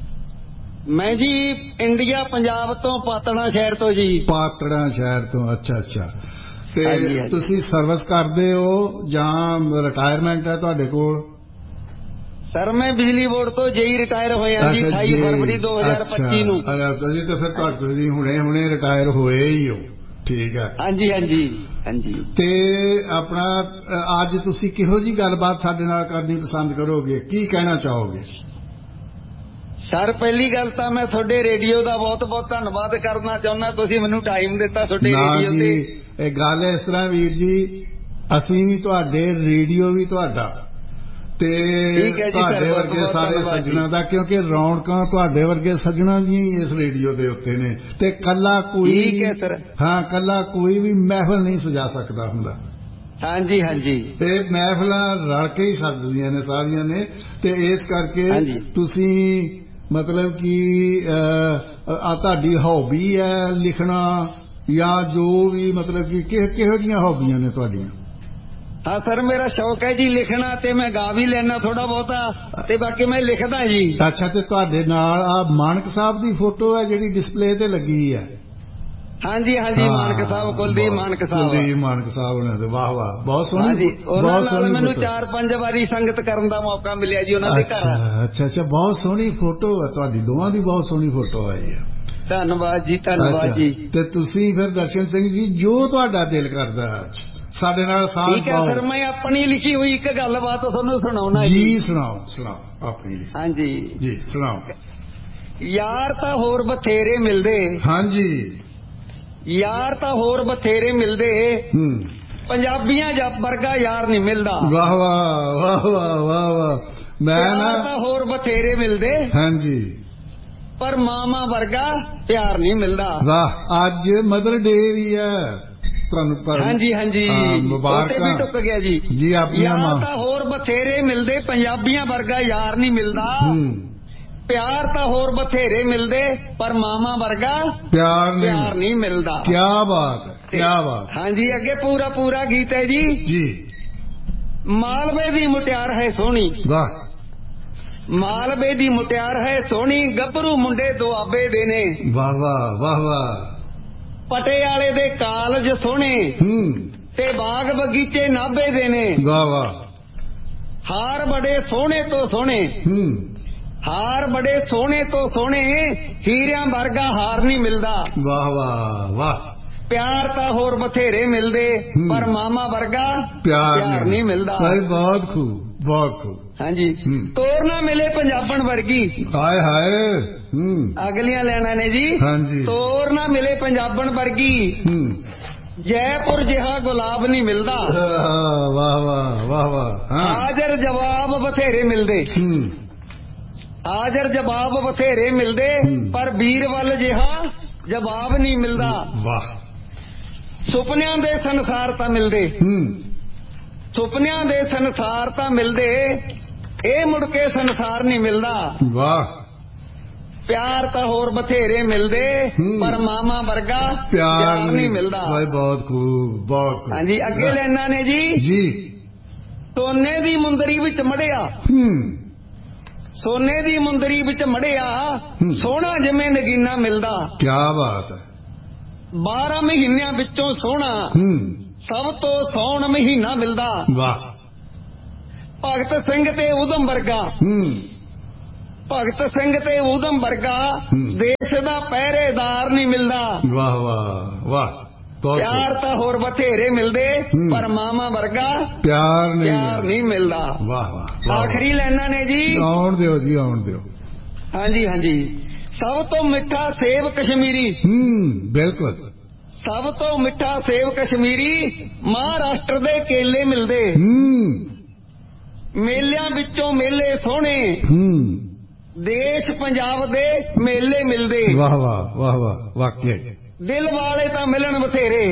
ਮੈਂ ਜੀ ਇੰਡੀਆ ਪੰਜਾਬ ਤੋਂ ਪਾਤੜਾ ਸ਼ਹਿਰ ਤੋਂ ਜੀ। ਪਾਤੜਾ ਸ਼ਹਿਰ ਤੋਂ। ਅੱਛਾ ਅੱਛਾ। ਤੇ ਤੁਸੀਂ ਸਰਵਿਸ ਕਰਦੇ ਹੋ ਜਾਂ ਰਿਟਾਇਰਮੈਂਟ ਹੈ ਤੁਹਾਡੇ ਕੋਲ? ਸਰ ਮੈਂ ਬਿਜਲੀ ਬੋਰਡ ਤੋਂ ਜੇਈ ਰਿਟਾਇਰ ਹੋਇਆ ਜੀ ਅਠਾਈ ਫਰਵਰੀ ਦੋ ਹਜ਼ਾਰ ਪੱਚੀ ਨੂੰ। ਤੁਸੀਂ ਤਾਂ ਫਿਰ ਤੁਸੀਂ ਹੁਣੇ ਹੁਣੇ ਰਿਟਾਇਰ ਹੋਏ ਹੀ ਹੋ। ਠੀਕ ਹੈ। ਹਾਂਜੀ ਹਾਂਜੀ ਹਾਂਜੀ। ਤੇ ਆਪਣਾ ਅੱਜ ਤੁਸੀਂ ਕਿਹੋ ਜੀ ਗੱਲਬਾਤ ਸਾਡੇ ਨਾਲ ਕਰਨੀ ਪਸੰਦ ਕਰੋਗੇ? ਕੀ ਕਹਿਣਾ ਚਾਹੋਗੇ? ਸਰ ਪਹਿਲੀ ਗੱਲ ਤਾਂ ਮੈਂ ਤੁਹਾਡੇ ਰੇਡੀਓ ਦਾ ਬਹੁਤ ਬਹੁਤ ਧੰਨਵਾਦ ਕਰਨਾ ਚਾਹੁੰਦਾ, ਤੁਸੀਂ ਮੈਨੂੰ ਟਾਈਮ ਦਿੱਤਾ ਤੁਹਾਡੇ ਰੇਡੀਓ ਤੇ। ਇਹ ਗੱਲ ਇਸ ਤਰ੍ਹਾਂ ਵੀਰ ਜੀ, ਅਸੀਂ ਵੀ ਤੁਹਾਡੇ, ਰੇਡੀਓ ਵੀ ਤੁਹਾਡਾ ਤੇ ਤੁਹਾਡੇ ਵਰਗੇ ਸਾਰੇ ਸੱਜਣਾ ਦਾ, ਕਿਉਂਕਿ ਰੌਣਕਾਂ ਤੁਹਾਡੇ ਵਰਗੇ ਸੱਜਣਾ ਦੀਆਂ ਇਸ ਰੇਡੀਓ ਦੇ ਉੱਤੇ ਨੇ। ਤੇ ਕੱਲਾ ਕੋਈ, ਹਾਂ ਕੱਲਾ ਕੋਈ ਵੀ ਮਹਿਫਲ ਨਹੀਂ ਸਜਾ ਸਕਦਾ ਹੁੰਦਾ। ਹਾਂਜੀ ਹਾਂਜੀ। ਤੇ ਮਹਿਫਲਾਂ ਰਲ ਕੇ ਹੀ ਸੱਜਦੀਆਂ ਨੇ ਸਾਰੀਆਂ ਨੇ। ਤੇ ਇਸ ਕਰਕੇ ਤੁਸੀਂ ਮਤਲਬ ਕਿ ਆ ਤੁਹਾਡੀ ਹੌਬੀ ਹੈ ਲਿਖਣਾ ਜਾਂ ਜੋ ਵੀ, ਮਤਲਬ ਕਿ ਕਿਹੋ ਜਿਹੀਆਂ ਹੌਬੀਆਂ ਨੇ ਤੁਹਾਡੀਆਂ? ਹਾਂ ਸਰ ਮੇਰਾ ਸ਼ੌਕ ਹੈ ਜੀ ਲਿਖਣਾ, ਤੇ ਮੈਂ ਗਾ ਵੀ ਲੈਣਾ ਥੋੜਾ ਬਹੁਤਾ, ਤੇ ਬਾਕੀ ਮੈਂ ਲਿਖਦਾ ਜੀ। ਅੱਛਾ। ਤੇ ਤੁਹਾਡੇ ਨਾਲ ਆ ਮਾਨਕ ਸਾਹਿਬ ਦੀ ਫੋਟੋ ਹੈ ਜਿਹੜੀ ਡਿਸਪਲੇ ਤੇ ਲੱਗੀ ਹੈ? ਹਾਂਜੀ ਹਾਂਜੀ ਮਾਨਕ ਸਾਹਿਬ, ਕੁਲਦੀਪ ਮਾਨਕ ਸਾਹਿਬ। ਕੁਲਦੀਪ ਮਾਨਕ ਸਾਹਿਬ ਨੇ ਤੇ ਵਾਹ ਵਾਹ, ਬਹੁਤ ਸੋਹਣੀ। ਉਹਨਾਂ ਨਾਲ ਮੈਨੂੰ ਚਾਰ ਪੰਜ ਵਾਰੀ ਸੰਗਤ ਕਰਨ ਦਾ ਮੌਕਾ ਮਿਲਿਆ ਜੀ ਉਹਨਾਂ ਦੇ ਘਰ। ਅੱਛਾ ਅੱਛਾ। ਬਹੁਤ ਸੋਹਣੀ ਫੋਟੋ ਹੈ ਤੁਹਾਡੀ, ਦੋਵਾਂ ਦੀ ਬਹੁਤ ਸੋਹਣੀ ਫੋਟੋ ਆਈ ਹੈ। ਧੰਨਵਾਦ ਜੀ ਧੰਨਵਾਦ ਜੀ। ਤੇ ਤੁਸੀਂ ਫਿਰ ਦਰਸ਼ਨ ਸਿੰਘ ਜੀ ਜੋ ਤੁਹਾਡਾ ਦਿਲ ਕਰਦਾ ਸਾਡੇ ਨਾਲ ਸਾਂਝ ਪਾਓ। ਠੀਕ ਹੈ ਸਰ, ਮੈਂ ਆਪਣੀ ਲਿਖੀ ਹੋਈ ਇੱਕ ਗੱਲਬਾਤ ਤੁਹਾਨੂੰ ਸੁਣਾਉਣਾ ਜੀ। ਸੁਣਾਓ ਸੁਣਾਓ ਆਪਣੀ। ਹਾਂਜੀ ਜੀ ਸੁਣਾਓ। ਯਾਰ ਤਾਂ ਹੋਰ ਬਥੇਰੇ ਮਿਲਦੇ। ਹਾਂਜੀ। ਯਾਰ ਤਾਂ ਹੋਰ ਬਥੇਰੇ ਮਿਲਦੇ, ਹੂੰ, ਪੰਜਾਬੀਆਂ ਜੱਬ ਵਰਗਾ ਯਾਰ ਨਹੀਂ ਮਿਲਦਾ। ਵਾਹ ਵਾਹ ਵਾਹ ਵਾਹ ਵਾਹ ਵਾਹ। ਮੈਂ ਨਾ ਤਾਂ ਹੋਰ ਬਥੇਰੇ ਮਿਲਦੇ। ਹਾਂਜੀ। ਪਰ ਮਾਮਾ ਵਰਗਾ ਪਿਆਰ ਨਹੀਂ ਮਿਲਦਾ। ਵਾਹ। ਅੱਜ ਮਦਰ ਡੇ ਵੀ ਹੈ ਤੁਹਾਨੂੰ। ਹਾਂਜੀ ਹਾਂਜੀ। ਮੁਬਾਰਕਾਂ ਵੀ ਟੁੱਕ ਗਿਆ ਜੀ। ਜੀ ਆਪਣੀਆਂ ਮਾਂ ਤਾਂ ਹੋਰ ਬਥੇਰੇ ਮਿਲਦੇ, ਪੰਜਾਬੀਆਂ ਵਰਗਾ ਯਾਰ ਨਹੀਂ ਮਿਲਦਾ। ਪਿਆਰ ਤਾਂ ਹੋਰ ਬਥੇਰੇ ਮਿਲਦੇ, ਪਰ ਮਾਮਾ ਵਰਗਾ ਪਿਆਰ ਪਿਆਰ ਨਹੀਂ ਮਿਲਦਾ। ਕੀ ਬਾਤ ਹੈ, ਕੀ ਬਾਤ। ਹਾਂਜੀ ਅੱਗੇ ਪੂਰਾ ਪੂਰਾ ਗੀਤ ਹੈ ਜੀ। ਜੀ। ਮਾਲਵੇ ਦੀ ਮੁਟਿਆਰ ਹੈ ਸੋਹਣੀ। ਵਾਹ। ਮਾਲਵੇ ਦੀ ਮੁਟਿਆਰ ਹੈ ਸੋਹਣੀ, ਗੱਭਰੂ ਮੁੰਡੇ ਦੁਆਬੇ ਦੇ ਨੇ। ਵਾਹ ਵਾਹ ਵਾਹ ਵਾਹ। ਪਟਿਆਲੇ ਦੇ ਕਾਲਜ ਸੋਹਣੇ, ਹੂੰ, ਤੇ ਬਾਗ ਬਗੀਚੇ ਨਾਭੇ ਦੇ ਨੇ। ਵਾਹ ਵਾਹ। ਹਾਰ ਬੜੇ ਸੋਹਣੇ ਤੋਂ ਸੋਹਣੇ। ਹੂੰ। ਹਾਰ ਬੜੇ ਸੋਹਣੇ ਤੋਂ ਸੋਹਣੇ, ਹੀਰਿਆਂ ਵਰਗਾ ਹਾਰ ਨਹੀਂ ਮਿਲਦਾ। ਵਾਹ ਵਾਹ ਵਾਹ। ਪਿਆਰ ਤਾਂ ਹੋਰ ਬਥੇਰੇ ਮਿਲਦੇ, ਪਰ ਮਾਮਾ ਵਰਗਾ ਪਿਆਰ ਨਹੀਂ ਮਿਲਦਾ। ਬਹੁਤ ਖੂਬ ਬਹੁਤ ਖੂਬ। ਹਾਂਜੀ। ਤੋਰ ਨਾ ਮਿਲੇ ਪੰਜਾਬਣ ਵਰਗੀ। ਹਾਏ ਹਾਏ। ਹੂੰ। ਅਗਲੀਆਂ ਲੈਣਾ ਨੇ ਜੀ। ਹਾਂਜੀ। ਤੋਰ ਨਾ ਮਿਲੇ ਪੰਜਾਬਣ ਵਰਗੀ, ਹੂੰ, ਜੈਪੁਰ ਜਿਹਾ ਗੁਲਾਬ ਨਹੀਂ ਮਿਲਦਾ। ਵਾਹ ਵਾਹ ਵਾਹ ਵਾਹ। ਹਾਜ਼ਰ ਜਵਾਬ ਬਥੇਰੇ ਮਿਲਦੇ। ਹੂੰ। ਹਾਜ਼ਰ ਜਵਾਬ ਬਥੇਰੇ ਮਿਲਦੇ, ਪਰ ਵੀਰ ਵੱਲ ਜਿਹਾ ਜਵਾਬ ਨਹੀਂ ਮਿਲਦਾ। ਵਾਹ। ਸੁਪਨਿਆਂ ਦੇ ਸੰਸਾਰ ਤਾਂ ਮਿਲਦੇ। ਹੂੰ। ਸੁਪਨਿਆਂ ਦੇ ਸੰਸਾਰ ਤਾਂ ਮਿਲਦੇ, ਇਹ ਮੁੜ ਕੇ ਸੰਸਾਰ ਨਹੀਂ ਮਿਲਦਾ। ਵਾਹ। ਪਿਆਰ ਤਾਂ ਹੋਰ ਬਥੇਰੇ ਮਿਲਦੇ, ਪਰ ਮਾਮਾ ਵਰਗਾ ਪਿਆਰ ਨਹੀਂ ਮਿਲਦਾ। ਬਹੁਤ ਖੂਬ ਬਹੁਤ ਖੂਬ। ਹਾਂਜੀ ਅੱਗੇ ਲੈਣਾ ਨੇ ਜੀ। ਜੀ। ਸੋਨੇ ਦੀ ਮੁੰਦਰੀ ਵਿੱਚ ਮੜਿਆ। ਹੂੰ। ਸੋਨੇ ਦੀ ਮੁੰਦਰੀ ਵਿੱਚ ਮੜਿਆ, ਸੋਹਣਾ ਜਿਵੇਂ ਨਗੀਨਾ ਮਿਲਦਾ। ਕੀ ਬਾਤ ਹੈ। ਬਾਰਾਂ ਮਹੀਨਿਆਂ ਵਿੱਚੋਂ ਸੋਹਣਾ ਸਭ ਤੋਂ ਸੋਹਣਾ ਮਹੀਨਾ ਮਿਲਦਾ। ਵਾਹ। ਭਗਤ ਸਿੰਘ ਤੇ ਊਧਮ ਵਰਗਾ। ਭਗਤ ਸਿੰਘ ਤੇ ਊਧਮ ਵਰਗਾ ਦੇਸ਼ ਦਾ ਪਹਿਰੇਦਾਰ ਨਹੀਂ ਮਿਲਦਾ। ਵਾਹ ਵਾਹ ਵਾਹ। ਪਿਆਰ ਤਾਂ ਹੋਰ ਬਥੇਰੇ ਮਿਲਦੇ, ਪਰ ਮਾਮਾ ਵਰਗਾ ਪਿਆਰ ਨਹੀਂ ਮਿਲਦਾ। ਵਾਹ ਵਾਹ। ਆਖਰੀ ਲੈਣਾ ਨੇ ਜੀ। ਆਉਣ ਦਿਓ ਜੀ ਆਉਣ ਦਿਓ। ਹਾਂਜੀ ਹਾਂਜੀ। ਸਭ ਤੋਂ ਮਿੱਠਾ ਸੇਬ ਕਸ਼ਮੀਰੀ। ਹੂੰ ਬਿਲਕੁਲ। ਸਭ ਤੋਂ ਮਿੱਠਾ ਸੇਬ ਕਸ਼ਮੀਰੀ, ਮਹਾਰਾਸ਼ਟਰ ਦੇ ਕੇਲੇ ਮਿਲਦੇ। ਹੂੰ। ਮੇਲਿਆਂ ਵਿੱਚੋਂ ਮੇਲੇ ਸੋਹਣੇ, ਦੇਸ਼ ਪੰਜਾਬ ਦੇ ਮੇਲੇ ਮਿਲਦੇ। ਵਾਹ ਵਾਹ ਵਾਹ ਵਾਹ, ਵਾਕਿਆ ਦਿਲ ਵਾਲੇ ਤਾਂ ਮਿਲਣ ਬਥੇਰੇ,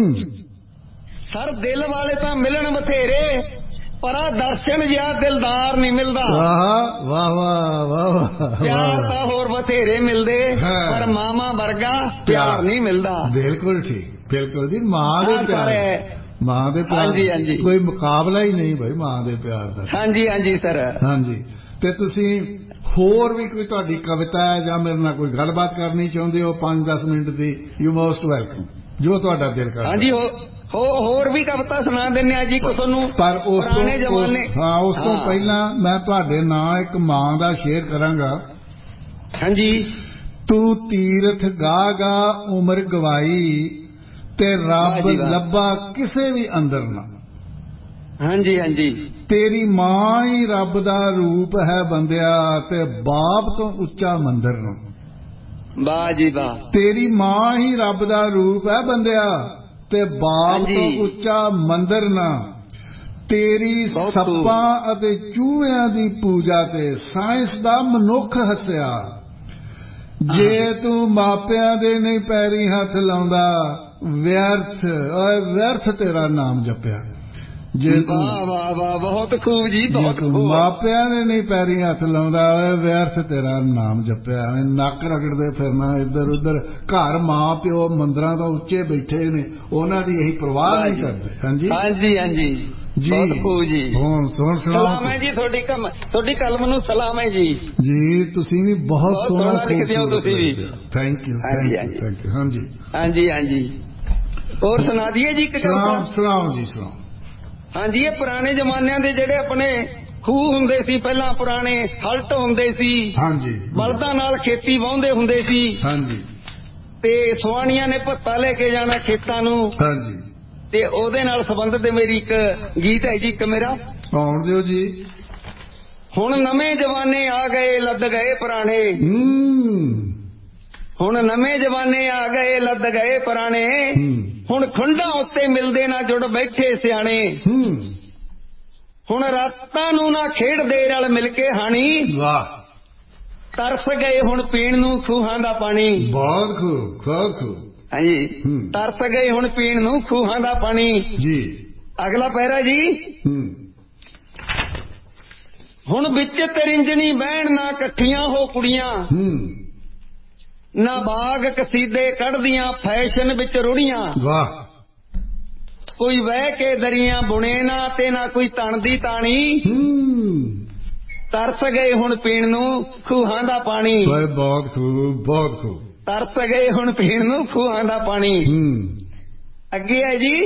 ਸਰ ਦਿਲ ਵਾਲੇ ਤਾਂ ਮਿਲਣ ਬਥੇਰੇ, ਪਰ ਆ ਦਰਸ਼ਨ ਜਿਹਾ ਦਿਲਦਾਰ ਨਹੀਂ ਮਿਲਦਾ। ਵਾਹ ਵਾਹ ਵਾਹ ਵਾਹ, ਪਿਆਰ ਤਾਂ ਹੋਰ ਬਥੇਰੇ ਮਿਲਦੇ, ਪਰ ਮਾਮਾ ਵਰਗਾ ਪਿਆਰ ਨਹੀਂ ਮਿਲਦਾ। ਬਿਲਕੁਲ ਠੀਕ, ਬਿਲਕੁਲ ਜੀ। ਮਾਂ ਦੇ ਪਿਆਰ, ਮਾਂ ਦੇ ਪਿਆਰ ਕੋਈ ਮੁਕਾਬਲਾ ਹੀ ਨਹੀਂ ਭਾਈ, ਮਾਂ ਦੇ ਪਿਆਰ ਦਾ। ਹਾਂਜੀ ਹਾਂਜੀ ਸਰ। ਹਾਂਜੀ, ਤੇ ਤੁਸੀਂ ਹੋਰ ਵੀ ਕੋਈ ਤੁਹਾਡੀ ਕਵਿਤਾ ਹੈ ਜਾਂ ਮੇਰੇ ਨਾਲ ਕੋਈ ਗੱਲਬਾਤ ਕਰਨੀ ਚਾਹੁੰਦੇ ਹੋ ਪੰਜ ਦਸ minute the, you most welcome, ਜੋ ਤੁਹਾਡਾ ਦਿਲ ਕਰਦਾ। ਹਾਂਜੀ, ਹੋਰ ਵੀ ਕਵਿਤਾ ਸੁਣਾ ਦਿੰਦੇ ਆ ਜੀ ਤੁਹਾਨੂੰ, ਪਰ ਉਸ ਤੋਂ ਹਾਂ ਉਸ ਤੋਂ ਪਹਿਲਾਂ ਮੈਂ ਤੁਹਾਡੇ ਨਾਂ ਇੱਕ ਮਾਂ ਦਾ ਸ਼ੇਰ ਕਰਾਂਗਾ। ਹਾਂਜੀ। ਤੂੰ ਤੀਰਥ ਗਾ ਗਾ ਉਮਰ ਗਵਾਈ, ਤੇ ਰੱਬ ਲੱਭਾ ਕਿਸੇ ਵੀ ਅੰਦਰ ਨਾ। ਹਾਂਜੀ ਹਾਂਜੀ। ਤੇਰੀ ਮਾਂ ਹੀ ਰੱਬ ਦਾ ਰੂਪ ਹੈ ਬੰਦਿਆ, ਤੇ ਬਾਪ ਤੋਂ ਉੱਚਾ ਮੰਦਰ ਨੂੰ। ਵਾਹ ਜੀ ਵਾਹ। ਤੇਰੀ ਮਾਂ ਹੀ ਰੱਬ ਦਾ ਰੂਪ ਹੈ ਬੰਦਿਆ, ਤੇ ਬਾਪ ਤੋਂ ਉੱਚਾ ਮੰਦਰ ਨਾ। ਤੇਰੀ ਸੱਪਾਂ ਅਤੇ ਚੂਹਿਆਂ ਦੀ ਪੂਜਾ ਤੇ ਸਾਇੰਸ ਦਾ ਮਨੁੱਖ ਹੱਸਿਆ। ਜੇ ਤੂੰ ਮਾਪਿਆਂ ਦੇ ਨਹੀਂ ਪੈਰੀ ਹੱਥ ਲਾਉਂਦਾ, ਵਿਅਰਥ ਓਏ ਵਿਅਰਥ ਤੇਰਾ ਨਾਮ ਜਪਿਆ। ਜੇ ਤੂੰ ਵਾਹ ਵਾਹ ਵਾਹ, ਬਹੁਤ ਖੂਬ ਜੀ, ਬਹੁਤ ਖੂਬ। ਮਾਪਿਆਂ ਨੇ ਨਹੀਂ ਪੈਰੀ ਹੱਥ ਲਾਉਂਦਾ, ਓਏ ਵਿਅਰਥ ਤੇਰਾ ਨਾਮ ਜਪਿਆ। ਨੱਕ ਰਗੜਦੇ ਫਿਰਨਾ ਇੱਧਰ ਉੱਧਰ, ਘਰ ਮਾਂ ਪਿਓ ਮੰਦਰਾਂ ਤੋਂ ਉੱਚੇ ਬੈਠੇ ਨੇ, ਉਹਨਾਂ ਦੀ ਇਹੀ ਪਰਵਾਹ ਨਹੀਂ ਕਰਦੇ। ਹਾਂਜੀ ਹਾਂਜੀ ਹਾਂਜੀ ਜੀ, ਬਹੁਤ ਖੂਬ ਜੀ। ਹੁਣ ਸੁਣ ਸਲਾਮ ਹੈ ਜੀ, ਤੁਹਾਡੀ ਕਲਮ ਤੁਹਾਡੀ ਕਲਮ ਨੂੰ ਸਲਾਮ ਹੈ ਜੀ। ਜੀ ਤੁਸੀਂ ਵੀ ਬਹੁਤ ਸੋਹਣਾ ਲਿਖਦੇ ਹੋ ਤੁਸੀਂ ਵੀ। Thank you thank you thank you. ਹਾਂਜੀ ਹਾਂਜੀ ਹਾਂਜੀ। ਹੋਰ ਸੁਣਾ ਦਈਏ ਜੀ। ਸਲਾਮ ਸਲਾਮ ਜੀ ਸਲਾਮ। ਹਾਂਜੀ, ਇਹ ਪੁਰਾਣੇ ਜ਼ਮਾਨਿਆਂ ਦੇ ਜਿਹੜੇ ਆਪਣੇ ਖੂਹ ਹੁੰਦੇ ਸੀ, ਪਹਿਲਾਂ ਪੁਰਾਣੇ ਹਲਟ ਹੁੰਦੇ ਸੀ। ਹਾਂਜੀ। ਬਲਦਾਂ ਨਾਲ ਖੇਤੀ ਵਾਹੁੰਦੇ ਹੁੰਦੇ ਸੀ। ਹਾਂਜੀ। ਤੇ ਸੁਆਣੀਆਂ ਨੇ ਭੱਤਾ ਲੈ ਕੇ ਜਾਣਾ ਖੇਤਾਂ ਨੂੰ। ਹਾਂਜੀ। ਤੇ ਉਹਦੇ ਨਾਲ ਸੰਬੰਧਿਤ ਮੇਰੀ ਇੱਕ ਗੀਤ ਹੈ ਜੀ, ਇੱਕ ਮੇਰਾ। ਆਉਣ ਦਿਓ ਜੀ। ਹੁਣ ਨਵੇਂ ਜਵਾਨੇ ਆ ਗਏ, ਲੱਦ ਗਏ ਪੁਰਾਣੇ। ਹੁਣ ਨਵੇਂ ਜਵਾਨੇ ਆ ਗਏ, ਲੱਦ ਗਏ ਪੁਰਾਣੇ। ਹੁਣ ਖੁੰਡਾਂ ਉੱਤੇ ਮਿਲਦੇ ਨਾ ਜੁੜ ਬੈਠੇ ਸਿਆਣੇ। ਹੁਣ ਰਾਤਾਂ ਨੂੰ ਨਾ ਖੇਡਦੇ ਰਲ ਮਿਲ ਕੇ ਹਾਣੀ। ਵਾਹ। ਤਰਸ ਗਏ ਹੁਣ ਪੀਣ ਨੂੰ ਖੂਹਾਂ ਦਾ ਪਾਣੀ। ਬਹੁਤ ਖੂਬ ਬਹੁਤ ਖੂਬ। ਹਾਂਜੀ, ਤਰਸ ਗਏ ਹੁਣ ਪੀਣ ਨੂੰ ਖੂਹਾਂ ਦਾ ਪਾਣੀ ਜੀ। ਅਗਲਾ ਪਹਿਰਾ ਜੀ। ਹੁਣ ਵਿੱਚ ਤਰਿੰਜਣੀ ਬਹਿਣ ਨਾ ਇਕੱਠੀਆਂ ਹੋ ਕੁੜੀਆਂ, ਨਾ ਬਾਗ ਕਸੀਦੇ ਕੱਢਦੀਆਂ ਫੈਸ਼ਨ ਵਿੱਚ ਰੁੜੀਆਂ। ਵਾਹ। ਕੋਈ ਵਹਿ ਕੇ ਦਰੀਆਂ ਬੁਣੇ ਨਾ, ਤੇ ਨਾ ਕੋਈ ਤਣ ਦੀ ਤਾਣੀ। ਤਰਸ ਗਏ ਹੁਣ ਪੀਣ ਨੂੰ ਖੂਹਾਂ ਦਾ ਪਾਣੀ। ਬਹੁਤ ਖੂਬ ਬਹੁਤ ਖੂਬ। ਤਰਸ ਗਏ ਹੁਣ ਪੀਣ ਨੂੰ ਖੂਹਾਂ ਦਾ ਪਾਣੀ। ਅੱਗੇ ਹੈ ਜੀ।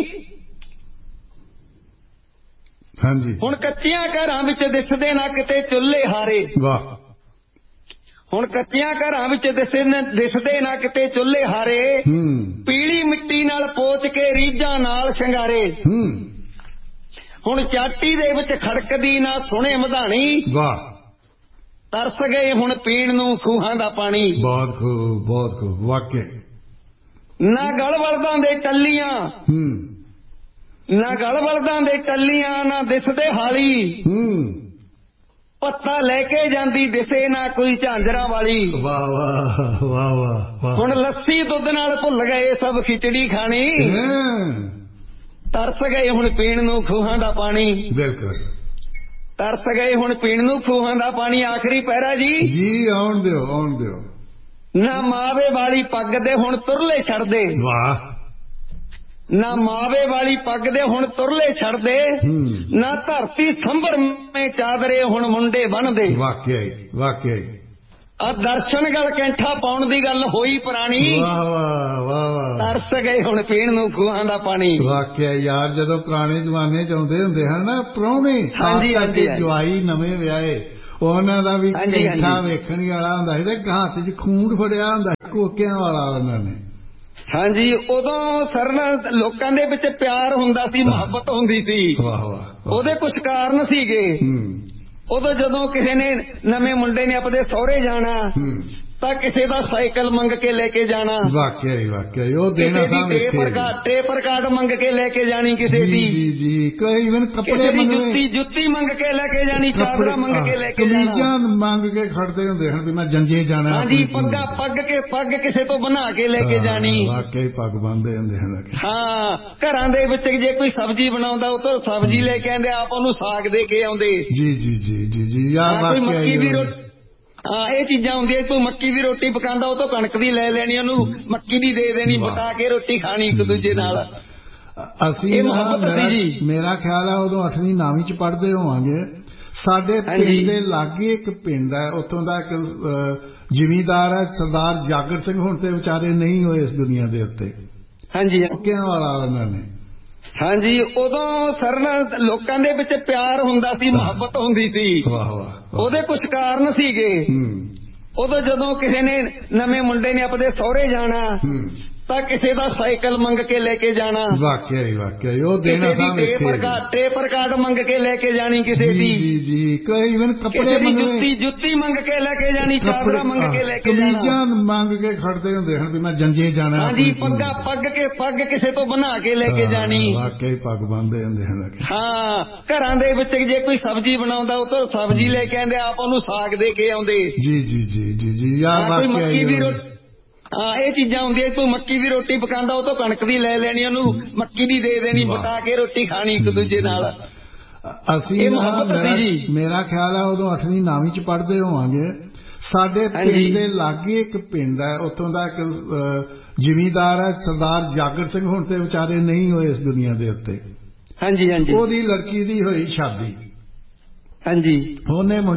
ਹਾਂਜੀ। ਹੁਣ ਕੱਚੀਆਂ ਘਰਾਂ ਵਿੱਚ ਦਿਸਦੇ ਨਾ ਕਿਤੇ ਚੁੱਲ੍ਹੇ ਹਾਰੇ। ਵਾਹ। ਹੁਣ ਕੱਚੀਆਂ ਘਰਾਂ ਵਿੱਚ ਦਿਸਦੇ ਨਾ ਕਿਤੇ ਚੁੱਲ੍ਹੇ ਹਾਰੇ। ਪੀਲੀ ਮਿੱਟੀ ਨਾਲ ਪੋਚ ਕੇ ਰੀਝਾਂ ਨਾਲ ਸ਼ਿੰਗਾਰੇ। ਹੁਣ ਚਾਟੀ ਦੇ ਵਿੱਚ ਖੜਕਦੀ ਨਾ ਸੁਣੇ ਮਧਾਣੀ। ਵਾਹ। ਤਰਸ ਗਏ ਹੁਣ ਪੀਣ ਨੂੰ ਖੂਹਾਂ ਦਾ ਪਾਣੀ। ਬਹੁਤ ਖੂਬ ਬਹੁਤ ਖੂਬ, ਵਾਕਿਆ। ਨਾ ਗਲ ਬਲਦਾਂ ਦੇ ਟੱਲੀਆਂ, ਨਾ ਗਲ ਬਲਦਾਂ ਦੇ ਟੱਲੀਆਂ, ਨਾ ਦਿਸਦੇ ਹਾਲੀ। ਪੱਤਾ ਲੈ ਕੇ ਜਾਂਦੀ ਦਿਸੇ ਨਾ ਕੋਈ ਝਾਂਜਰਾਂ ਵਾਲੀ। ਵਾਹ ਵਾਹ ਵਾਹ ਵਾਹ। ਹੁਣ ਲੱਸੀ ਦੁੱਧ ਨਾਲ ਭੁੱਲ ਗਏ ਸਭ ਖਿਚੜੀ ਖਾਣੀ। ਤਰਸ ਗਏ ਹੁਣ ਪੀਣ ਨੂੰ ਖੂਹਾਂ ਦਾ ਪਾਣੀ। ਬਿਲਕੁਲ। ਤਰਸ ਗਏ ਹੁਣ ਪੀਣ ਨੂੰ ਖੂਹਾਂ ਦਾ ਪਾਣੀ। ਆਖਰੀ ਪਹਿਰਾ ਜੀ। ਜੀ ਆਉਣ ਦਿਓ ਆਉਣ ਦਿਓ। ਨਾ ਮਾਵੇ ਵਾਲੀ ਪੱਗ ਦੇ ਹੁਣ ਤੁਰਲੇ ਛੱਡਦੇ। ਵਾਹ। ਨਾ ਮਾਵੇ ਵਾਲੀ ਪੱਗ ਦੇ ਹੁਣ ਤੁਰਲੇ ਛੱਡਦੇ, ਨਾ ਧਰਤੀ ਸੰਭਰ ਮੇ ਚਾਦਰੇ ਹੁਣ ਮੁੰਡੇ ਬੰਨਦੇ। ਵਾਕਿਆ ਵਾਕਿਆ। ਆ ਦਰਸ਼ਨ ਗਲ ਕੈਂਠਾ ਪਾਉਣ ਦੀ ਗੱਲ ਹੋਈ ਪੁਰਾਣੀ। ਵਾਹ ਵਾਹ ਵਾਹ ਵਾਹ। ਤਰਸ ਗਏ ਹੁਣ ਪੀਣ ਨੂੰ ਖੂਹਾਂ ਦਾ ਪਾਣੀ। ਵਾਕਿਆ ਯਾਰ, ਜਦੋਂ ਪੁਰਾਣੇ ਜ਼ਮਾਨੇ ਚ ਆਉਂਦੇ ਹੁੰਦੇ ਹਨ ਨਾ ਪ੍ਰਾਹੁਣੇ, ਹਾਂਜੀ ਹਾਂਜੀ, ਜਵਾਈ ਨਵੇਂ ਵਿਆਹੇ, ਉਹਨਾਂ ਦਾ ਵੀ ਕੈਂਠਾ ਵੇਖਣ ਵਾਲਾ ਹੁੰਦਾ ਸੀ, ਤੇ ਹੱਥ ਚ ਖੂਨ ਫੜਿਆ ਹੁੰਦਾ ਕੋਕਿਆਂ ਵਾਲਾ ਉਹਨਾਂ ਨੇ। ਹਾਂਜੀ, ਉਦੋਂ ਸਰ ਲੋਕਾਂ ਦੇ ਵਿੱਚ ਪਿਆਰ ਹੁੰਦਾ ਸੀ, ਮੁਹੱਬਤ ਹੁੰਦੀ ਸੀ। ਵਾਹ ਵਾਹ। ਉਹਦੇ ਕੁਝ ਕਾਰਨ ਸੀਗੇ। ਉਦੋਂ ਜਦੋਂ ਕਿਸੇ ਨੇ ਨਵੇਂ ਮੁੰਡੇ ਨੇ ਆਪਣੇ ਸਹੁਰੇ ਜਾਣਾ, ਤਾਂ ਕਿਸੇ ਦਾ ਸਾਈਕਲ ਮੰਗ ਕੇ ਲੈ ਕੇ ਜਾਣਾ। ਵਾਕਿਆ ਹੀ ਵਾਕਿਆ ਹੀ ਉਹ ਦੇਣਾ ਕਿਸੇ ਦੀ ਸਾਂ ਟੇਪ ਕਾਰਡ ਟੇਪ ਕਾਰਡ ਮੰਗ ਕੇ ਲੈ ਕੇ ਜਾਣੀ ਕਿਸੇ ਦੀ। ਜੀ ਜੀ ਕੋਈ ਇਵਨ ਕੱਪੜੇ ਕਿਸੇ ਦੀ ਮੰਗਣੇ, ਜੁੱਤੀ ਜੁੱਤੀ ਮੰਗ ਕੇ ਲੈ ਕੇ ਜਾਣੀ, ਚਾਦਰਾ ਮੰਗ ਕੇ ਲੈ ਕੇ ਜਾਣਾ, ਕਮੀਜ਼ਾਂ ਮੰਗ ਕੇ ਖੜਦੇ ਹੁੰਦੇ ਹਨ ਵੀ ਮੈਂ ਜੰਜੇ ਜਾਣਾ। ਹਾਂਜੀ ਪੱਗਾਂ ਪੱਗ ਕੇ ਪੱਗ ਕਿਸੇ ਤੋਂ ਬਣਾ ਕੇ ਲੈ ਕੇ ਜਾਣੀ। ਵਾਕਿਆ ਹੀ ਪੱਗ ਬੰਨ੍ਹਦੇ ਹੁੰਦੇ ਹਨ। ਹਾਂ ਘਰਾਂ ਦੇ ਵਿੱਚ ਜੇ ਕੋਈ ਸਬਜ਼ੀ ਬਣਾਉਂਦਾ ਉਹ ਤੋਂ ਸਬਜ਼ੀ ਲੈ ਕੇ ਆਉਂਦੇ, ਆਪ ਉਹਨੂੰ ਸਾਗ ਦੇ ਕੇ ਆਉਂਦੇ। ਜੀ ਜੀ ਜੀ ਜੀ ਜੀ ਯਾਰ ਕੋਈ ਵਾਕਿਆ ਮੱਕੀ ਦੀ ਹੀ ਰੋਟੀ, ਹਾਂ ਇਹ ਚੀਜ਼ਾਂ ਹੁੰਦੀਆਂ। ਕੋਈ ਮੱਕੀ ਦੀ ਰੋਟੀ ਪਕਾਉਂਦਾ ਉਹ ਤੋਂ ਕਣਕ ਦੀ ਲੈ ਲੈਣੀ, ਉਹਨੂੰ ਮੱਕੀ ਦੀ ਦੇ ਦੇਣੀ, ਪਕਾ ਕੇ ਰੋਟੀ ਖਾਣੀ ਇੱਕ ਦੂਜੇ ਨਾਲ। ਅਸੀਂ ਮੇਰਾ ਮੇਰਾ ਖਿਆਲ ਹੈ ਉਦੋਂ ਅੱਠਵੀਂ ਨੌਵੀਂ ਚ ਪੜ੍ਹਦੇ ਹੋਵਾਂਗੇ। ਸਾਡੇ ਪਿੰਡ ਦੇ ਲਾਗੇ ਇੱਕ ਪਿੰਡ ਹੈ, ਉੱਥੋਂ ਦਾ ਇੱਕ ਜ਼ਿਮੀਂਦਾਰ ਹੈ ਸਰਦਾਰ ਜਾਗਰ ਸਿੰਘ, ਹੁਣ ਤੇ ਵਿਚਾਰੇ ਨਹੀਂ ਹੋਏ ਇਸ ਦੁਨੀਆ ਦੇ ਉੱਤੇ। ਹਾਂਜੀ ਕਿਆਂ ਵਾਲਾ ਉਹਨਾਂ ਨੇ। ਹਾਂਜੀ ਉਦੋਂ ਸਰ ਲੋਕਾਂ ਦੇ ਵਿੱਚ ਪਿਆਰ ਹੁੰਦਾ ਸੀ, ਮੁਹੱਬਤ ਹੁੰਦੀ ਸੀ। ਵਾਹ ਵਾਹ। ਉਹਦੇ ਕੁਝ ਕਾਰਨ ਸੀਗੇ। ਉਦੋਂ ਜਦੋਂ ਕਿਸੇ ਨੇ ਨਵੇਂ ਮੁੰਡੇ ਨੇ ਆਪਣੇ ਸਹੁਰੇ ਜਾਣਾ ਤਾਂ ਕਿਸੇ ਦਾ ਸਾਈਕਲ ਮੰਗ ਕੇ ਲੈ ਕੇ ਜਾਣਾ। ਵਾਕਿਆ ਹੀ ਵਾਕਿਆ ਹੀ ਉਹ ਦੇਣਾ ਸਾਂ ਟੇਪ ਕਾਰਡ ਟੇਪ ਕਾਰਡ ਮੰਗ ਕੇ ਲੈ ਕੇ ਜਾਣੀ ਕਿਸੇ ਦੀ। ਜੀ ਜੀ ਕੋਈ ਇਵਨ ਕੱਪੜੇ ਮੰਗਣੇ, ਜੁੱਤੀ ਜੁੱਤੀ ਮੰਗ ਕੇ ਲੈ ਕੇ ਜਾਣੀ, ਚਾਦਰਾ ਮੰਗ ਕੇ ਲੈ ਕੇ ਜਾਣਾ, ਕਮੀਜ਼ਾਂ ਮੰਗ ਕੇ ਖੜਦੇ ਹੁੰਦੇ ਹਨ ਵੀ ਮੈਂ ਜੰਜੇ ਜਾਣਾ। ਹਾਂਜੀ ਪੱਗਾਂ ਪੱਗ ਕੇ ਪੱਗ ਕਿਸੇ ਤੋਂ ਬਣਾ ਕੇ ਲੈ ਕੇ ਜਾਣੀ। ਵਾਕਿਆ ਹੀ ਪੱਗ ਬੰਨ੍ਹਦੇ ਹੁੰਦੇ ਹਨ। ਹਾਂ ਘਰਾਂ ਦੇ ਵਿੱਚ ਜੇ ਕੋਈ ਸਬਜ਼ੀ ਬਣਾਉਂਦਾ ਉਹ ਤੋਂ ਸਬਜ਼ੀ ਲੈ ਕੇ ਆਉਂਦੇ, ਆਪ ਉਹਨੂੰ ਸਾਗ ਦੇ ਕੇ ਆਉਂਦੇ। ਜੀ ਜੀ ਜੀ ਜੀ ਜੀ ਯਾਰ ਕੋਈ ਮੱਕੀ ਦੀ ਰੋਟੀ, ਹਾਂ ਇਹ ਚੀਜ਼ਾਂ ਹੁੰਦੀਆਂ। ਕੋਈ ਮੱਕੀ ਦੀ ਰੋਟੀ ਪਕਾਉਂਦਾ ਉਹ ਤੋਂ ਕਣਕ ਦੀ ਲੈ ਲੈਣੀ, ਉਹਨੂੰ ਮੱਕੀ ਦੀ ਦੇ ਦੇਣੀ, ਪਕਾ ਕੇ ਰੋਟੀ ਖਾਣੀ ਇੱਕ ਦੂਜੇ ਨਾਲ। ਅਸੀਂ ਮੇਰਾ ਖਿਆਲ ਹੈ ਉਦੋਂ ਅੱਠਵੀਂ ਨੌਵੀਂ ਚ ਪੜ੍ਹਦੇ ਹੋਵਾਂਗੇ। ਸਾਡੇ ਪਿੰਡ ਦੇ ਲਾਗੇ ਇੱਕ ਪਿੰਡ ਹੈ, ਉੱਥੋਂ ਦਾ ਇੱਕ ਜ਼ਿਮੀਂਦਾਰ ਹੈ ਸਰਦਾਰ ਜਾਗਰ ਸਿੰਘ, ਹੁਣ ਤੇ ਵਿਚਾਰੇ ਨਹੀਂ ਹੋਏ ਇਸ ਦੁਨੀਆ ਦੇ ਉੱਤੇ। ਹਾਂਜੀ ਹਾਂਜੀ। ਉਹਦੀ ਲੜਕੀ ਦੀ ਹੋਈ ਸ਼ਾਦੀ। ਹਾਂਜੀ ਉਹਨੇ